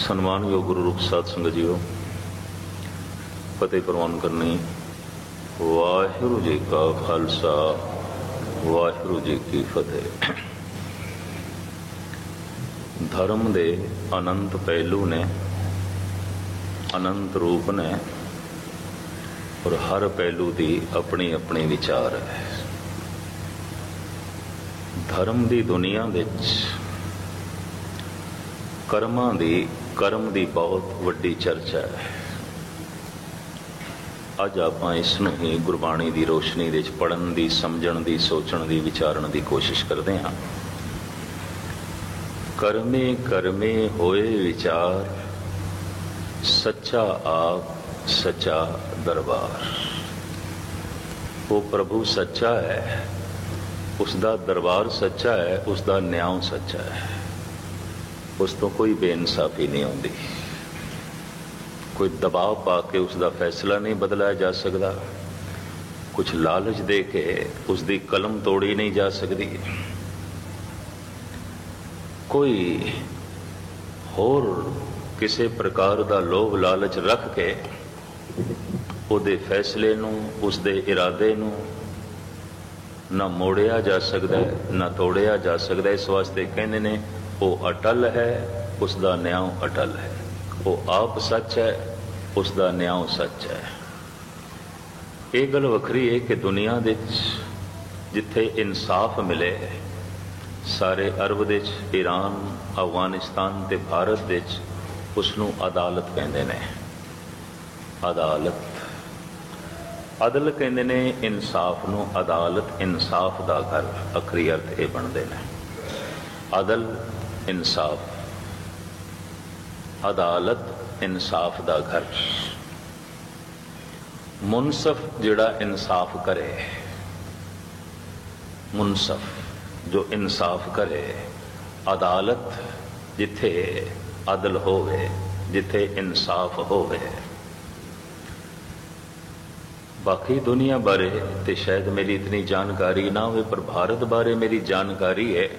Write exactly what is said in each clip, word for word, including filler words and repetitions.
ਸਨਮਾਨਯੋਗ ਗੁਰੂ ਰੂਪ ਸਾਧ ਸੰਗਤ ਜੀਓ, ਫਤਿਹ ਪ੍ਰਵਾਨ ਕਰਨੀ। ਵਾਹਿਗੁਰੂ ਜੀ ਕਾ ਖਾਲਸਾ, ਵਾਹਿਗੁਰੂ ਜੀ ਕੀ ਫਤਿਹ। ਧਰਮ ਦੇ ਅਨੰਤ ਪਹਿਲੂ ਨੇ, ਅਨੰਤ ਰੂਪ ਨੇ, ਔਰ ਹਰ ਪਹਿਲੂ ਦੀ ਆਪਣੀ ਆਪਣੀ ਵਿਚਾਰ ਹੈ। ਧਰਮ ਦੀ ਦੁਨੀਆ ਵਿੱਚ ਕਰਮਾਂ ਦੀ ਕਰਮ ਦੀ ਬਹੁਤ ਵੱਡੀ ਚਰਚਾ ਹੈ। ਅੱਜ ਆਪਾਂ ਇਸ ਨੂੰ ਹੀ ਗੁਰਬਾਣੀ ਦੀ ਰੋਸ਼ਨੀ ਵਿੱਚ ਪੜ੍ਹਨ ਦੀ, ਸਮਝਣ ਦੀ, ਸੋਚਣ ਦੀ, ਵਿਚਾਰਨ ਦੀ ਕੋਸ਼ਿਸ਼ ਕਰਦੇ ਹਾਂ। ਕਰਮੇ ਕਰਮੇ ਹੋਏ ਵਿਚਾਰ, ਸੱਚਾ ਆਪ ਸੱਚਾ ਦਰਬਾਰ। ਉਹ ਪ੍ਰਭੂ ਸੱਚਾ ਹੈ, ਉਸ ਦਾ ਦਰਬਾਰ ਸੱਚਾ ਹੈ, ਉਸ ਦਾ ਨਿਆਂ ਸੱਚਾ ਹੈ। ਉਸ ਤੋਂ ਕੋਈ ਬੇਇਨਸਾਫੀ ਨਹੀਂ ਆਉਂਦੀ, ਕੋਈ ਦਬਾਅ ਪਾ ਕੇ ਉਸ ਦਾ ਫੈਸਲਾ ਨਹੀਂ ਬਦਲਾਇਆ ਜਾ ਸਕਦਾ, ਕੁਛ ਲਾਲਚ ਦੇ ਕੇ ਉਸ ਦੀ ਕਲਮ ਤੋੜੀ ਨਹੀਂ ਜਾ ਸਕਦੀ, ਕੋਈ ਹੋਰ ਕਿਸੇ ਪ੍ਰਕਾਰ ਦਾ ਲੋਭ ਲਾਲਚ ਰੱਖ ਕੇ ਉਹਦੇ ਫੈਸਲੇ ਨੂੰ, ਉਸਦੇ ਇਰਾਦੇ ਨੂੰ ਨਾ ਮੋੜਿਆ ਜਾ ਸਕਦਾ, ਨਾ ਤੋੜਿਆ ਜਾ ਸਕਦਾ। ਇਸ ਵਾਸਤੇ ਕਹਿੰਦੇ ਨੇ ਉਹ ਅਟਲ ਹੈ, ਉਸ ਦਾ ਨਿਆਂ ਅਟਲ ਹੈ। ਉਹ ਆਪ ਸੱਚ ਹੈ, ਉਸ ਦਾ ਨਿਆਂ ਸੱਚ ਹੈ। ਇਹ ਗੱਲ ਵੱਖਰੀ ਹੈ ਕਿ ਦੁਨੀਆ ਵਿੱਚ ਜਿੱਥੇ ਇਨਸਾਫ ਮਿਲੇ, ਸਾਰੇ ਅਰਬ ਵਿੱਚ, ਈਰਾਨ, ਅਫਗਾਨਿਸਤਾਨ ਤੇ ਭਾਰਤ ਵਿੱਚ ਉਸ ਨੂੰ ਅਦਾਲਤ ਕਹਿੰਦੇ ਨੇ। ਅਦਾਲਤ, ਅਦਲ ਕਹਿੰਦੇ ਨੇ ਇਨਸਾਫ ਨੂੰ। ਅਦਾਲਤ ਇਨਸਾਫ ਦਾ ਘਰ, ਅਖਰੀ ਅਰਥ ਇਹ ਬਣਦੇ ਨੇ। ਅਦਲ ਇਨਸਾਫ, ਅਦਾਲਤ ਇਨਸਾਫ ਦਾ ਘਰ। ਮੁਨਸਫ ਜਿਹੜਾ ਇਨਸਾਫ ਕਰੇ, ਮੁਨਸਫ ਜੋ ਇਨਸਾਫ ਕਰੇ। ਅਦਾਲਤ ਜਿੱਥੇ ਅਦਲ ਹੋਵੇ, ਜਿੱਥੇ ਇਨਸਾਫ ਹੋਵੇ। ਬਾਕੀ ਦੁਨੀਆ ਬਾਰੇ ਤੇ ਸ਼ਾਇਦ ਮੇਰੀ ਇਤਨੀ ਜਾਣਕਾਰੀ ਨਾ ਹੋਵੇ, ਪਰ ਭਾਰਤ ਬਾਰੇ ਮੇਰੀ ਜਾਣਕਾਰੀ ਹੈ।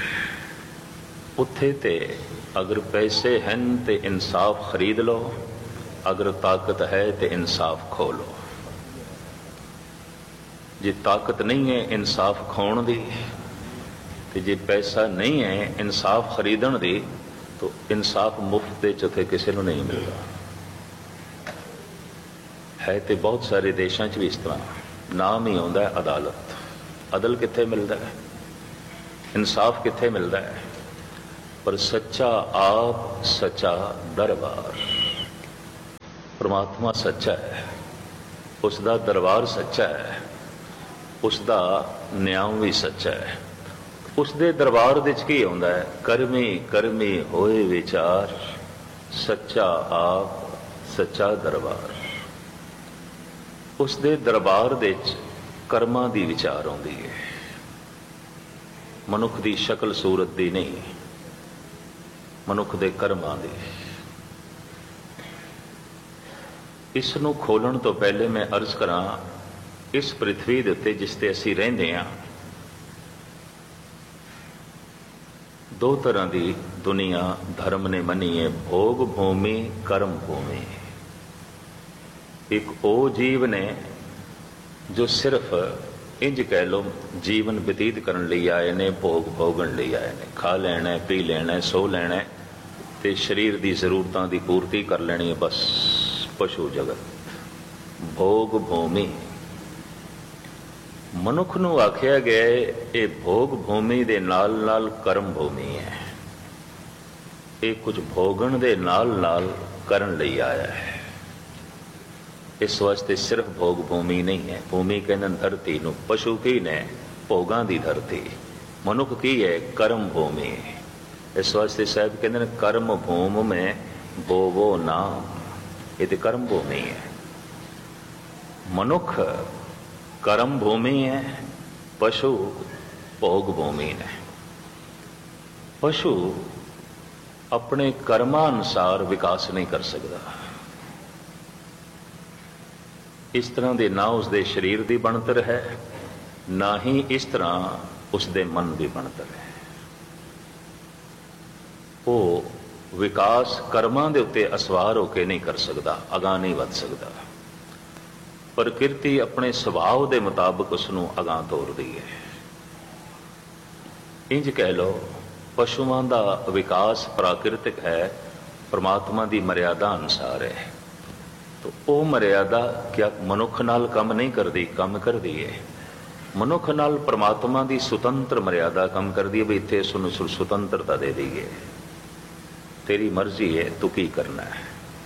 ਉੱਥੇ ਤੇ ਅਗਰ ਪੈਸੇ ਹਨ ਤੇ ਇਨਸਾਫ ਖਰੀਦ ਲਓ, ਅਗਰ ਤਾਕਤ ਹੈ ਤੇ ਇਨਸਾਫ ਖੋ ਲਓ। ਜੇ ਤਾਕਤ ਨਹੀਂ ਹੈ ਇਨਸਾਫ ਖੋਣ ਦੀ, ਤੇ ਜੇ ਪੈਸਾ ਨਹੀਂ ਹੈ ਇਨਸਾਫ ਖਰੀਦਣ ਦੀ, ਤਾਂ ਇਨਸਾਫ ਮੁਫਤ ਦੇ ਉੱਥੇ ਕਿਸੇ ਨੂੰ ਨਹੀਂ ਮਿਲਦਾ ਹੈ। ਤੇ ਬਹੁਤ ਸਾਰੇ ਦੇਸ਼ਾਂ 'ਚ ਵੀ ਇਸ ਤਰ੍ਹਾਂ ਨਾਮ ਹੀ ਆਉਂਦਾ ਹੈ ਅਦਾਲਤ। ਅਦਲ ਕਿੱਥੇ ਮਿਲਦਾ ਹੈ, ਇਨਸਾਫ ਕਿੱਥੇ ਮਿਲਦਾ ਹੈ? ਪਰ ਸੱਚਾ ਆਪ ਸੱਚਾ ਦਰਬਾਰ। ਪਰਮਾਤਮਾ ਸੱਚਾ ਹੈ, ਉਸ ਦਾ ਦਰਬਾਰ ਸੱਚਾ ਹੈ, ਉਸ ਦਾ ਨਿਆਂ ਵੀ ਸੱਚਾ ਹੈ। ਉਸ ਦੇ ਦਰਬਾਰ ਵਿੱਚ ਕੀ ਆਉਂਦਾ ਹੈ? ਕਰਮੀ ਕਰਮੀ ਹੋਏ ਵਿਚਾਰ, ਸੱਚਾ ਆਪ ਸੱਚਾ ਦਰਬਾਰ। ਉਸ ਦੇ ਦਰਬਾਰ ਵਿੱਚ ਕਰਮਾਂ ਦੀ ਵਿਚਾਰ ਆਉਂਦੀ ਹੈ, ਮਨੁੱਖ ਦੀ ਸ਼ਕਲ ਸੂਰਤ ਦੀ ਨਹੀਂ, ਮਨੁੱਖ ਦੇ ਕਰਮਾਂ ਦੀ। ਇਸ ਨੂੰ ਖੋਲਣ ਤੋਂ ਪਹਿਲੇ ਮੈਂ ਅਰਜ਼ ਕਰਾਂ, ਇਸ ਪ੍ਰਿਥਵੀ ਦੇ ਉੱਤੇ ਜਿਸ ਤੇ ਅਸੀਂ ਰਹਿੰਦੇ ਹਾਂ, ਦੋ ਤਰ੍ਹਾਂ ਦੀ ਦੁਨੀਆ ਧਰਮ ਨੇ ਮੰਨੀ ਹੈ, ਭੋਗ ਭੂਮੀ, ਕਰਮ ਭੂਮੀ। ਇੱਕ ਉਹ ਜੀਵ ਨੇ ਜੋ ਸਿਰਫ ਇੰਜ ਕਹਿ ਲਓ ਜੀਵਨ ਬਤੀਤ ਕਰਨ ਲਈ ਆਏ ਨੇ, ਭੋਗ ਭੋਗਣ ਲਈ ਆਏ ਨੇ। ਖਾ ਲੈਣਾ, ਪੀ ਲੈਣਾ, ਸੋ ਲੈਣਾ ਤੇ ਸਰੀਰ ਦੀ ਜ਼ਰੂਰਤਾਂ ਦੀ ਪੂਰਤੀ ਕਰ ਲੈਣੀ ਹੈ, ਬਸ। ਪਸ਼ੂ ਜਗਤ ਭੋਗ ਭੂਮੀ। ਮਨੁੱਖ ਨੂੰ ਆਖਿਆ ਗਿਆ ਇਹ ਭੋਗ ਭੂਮੀ ਦੇ ਨਾਲ ਨਾਲ ਕਰਮ ਭੂਮੀ ਹੈ। ਇਹ ਕੁਝ ਭੋਗਣ ਦੇ ਨਾਲ ਨਾਲ ਕਰਨ ਲਈ ਆਇਆ ਹੈ। ਇਸ ਵਾਸਤੇ ਸਿਰਫ ਭੋਗ ਭੂਮੀ ਨਹੀਂ ਹੈ। ਭੂਮੀ ਕਹਿੰਦੇ ਧਰਤੀ ਨੂੰ। ਪਸ਼ੂ ਕੀ ਨੇ? ਭੋਗਾਂ ਦੀ ਧਰਤੀ। ਮਨੁੱਖ ਕੀ ਹੈ? ਕਰਮ ਭੂਮੀ। ਇਸ ਵਾਸਤੇ ਸਾਹਿਬ ਕਹਿੰਦੇ ਨੇ ਕਰਮ ਭੂਮ ਮੈਂ ਬੋਵੋ ਨਾਮ। ਇਹ ਤੇ ਕਰਮ ਭੂਮੀ ਹੈ। ਮਨੁੱਖ ਕਰਮ ਭੂਮੀ ਹੈ, ਪਸ਼ੂ ਭੋਗ ਭੂਮੀ ਨੇ। ਪਸ਼ੂ ਆਪਣੇ ਕਰਮਾਂ ਅਨੁਸਾਰ ਵਿਕਾਸ ਨਹੀਂ ਕਰ ਸਕਦਾ। ਇਸ ਤਰ੍ਹਾਂ ਦੇ ਨਾ ਉਸਦੇ ਸਰੀਰ ਦੀ ਬਣਤਰ ਹੈ, ਨਾ ਹੀ ਇਸ ਤਰ੍ਹਾਂ ਉਸਦੇ ਮਨ ਦੀ ਬਣਤਰ ਹੈ। ਉਹ ਵਿਕਾਸ ਕਰਮਾਂ ਦੇ ਉੱਤੇ ਅਸਵਾਰ ਹੋ ਕੇ ਨਹੀਂ ਕਰ ਸਕਦਾ, ਅਗਾਂਹ ਨਹੀਂ ਵੱਧ ਸਕਦਾ। ਪ੍ਰਕਿਰਤੀ ਆਪਣੇ ਸੁਭਾਅ ਦੇ ਮੁਤਾਬਕ ਉਸ ਨੂੰ ਅਗਾਂਹ ਤੋਰਦੀ ਹੈ। ਇੰਜ ਕਹਿ ਲਓ, ਪਸ਼ੂਆਂ ਦਾ ਵਿਕਾਸ ਪ੍ਰਾਕਿਰਤਿਕ ਹੈ, ਪਰਮਾਤਮਾ ਦੀ ਮਰਿਆਦਾ ਅਨੁਸਾਰ ਹੈ। ਤਾਂ ਉਹ ਮਰਿਆਦਾ ਕਿਆ ਮਨੁੱਖ ਨਾਲ ਕੰਮ ਨਹੀਂ ਕਰਦੀ? ਕੰਮ ਕਰਦੀ ਹੈ। ਮਨੁੱਖ ਨਾਲ ਪਰਮਾਤਮਾ ਦੀ ਸੁਤੰਤਰ ਮਰਿਆਦਾ ਕੰਮ ਕਰਦੀ ਹੈ ਵੀ ਇੱਥੇ ਇਸ ਨੂੰ ਸੁਤੰਤਰਤਾ ਦੇ ਦਈਏ, ਤੇਰੀ ਮਰਜ਼ੀ ਹੈ, ਤੂੰ ਕੀ ਕਰਨਾ ਹੈ।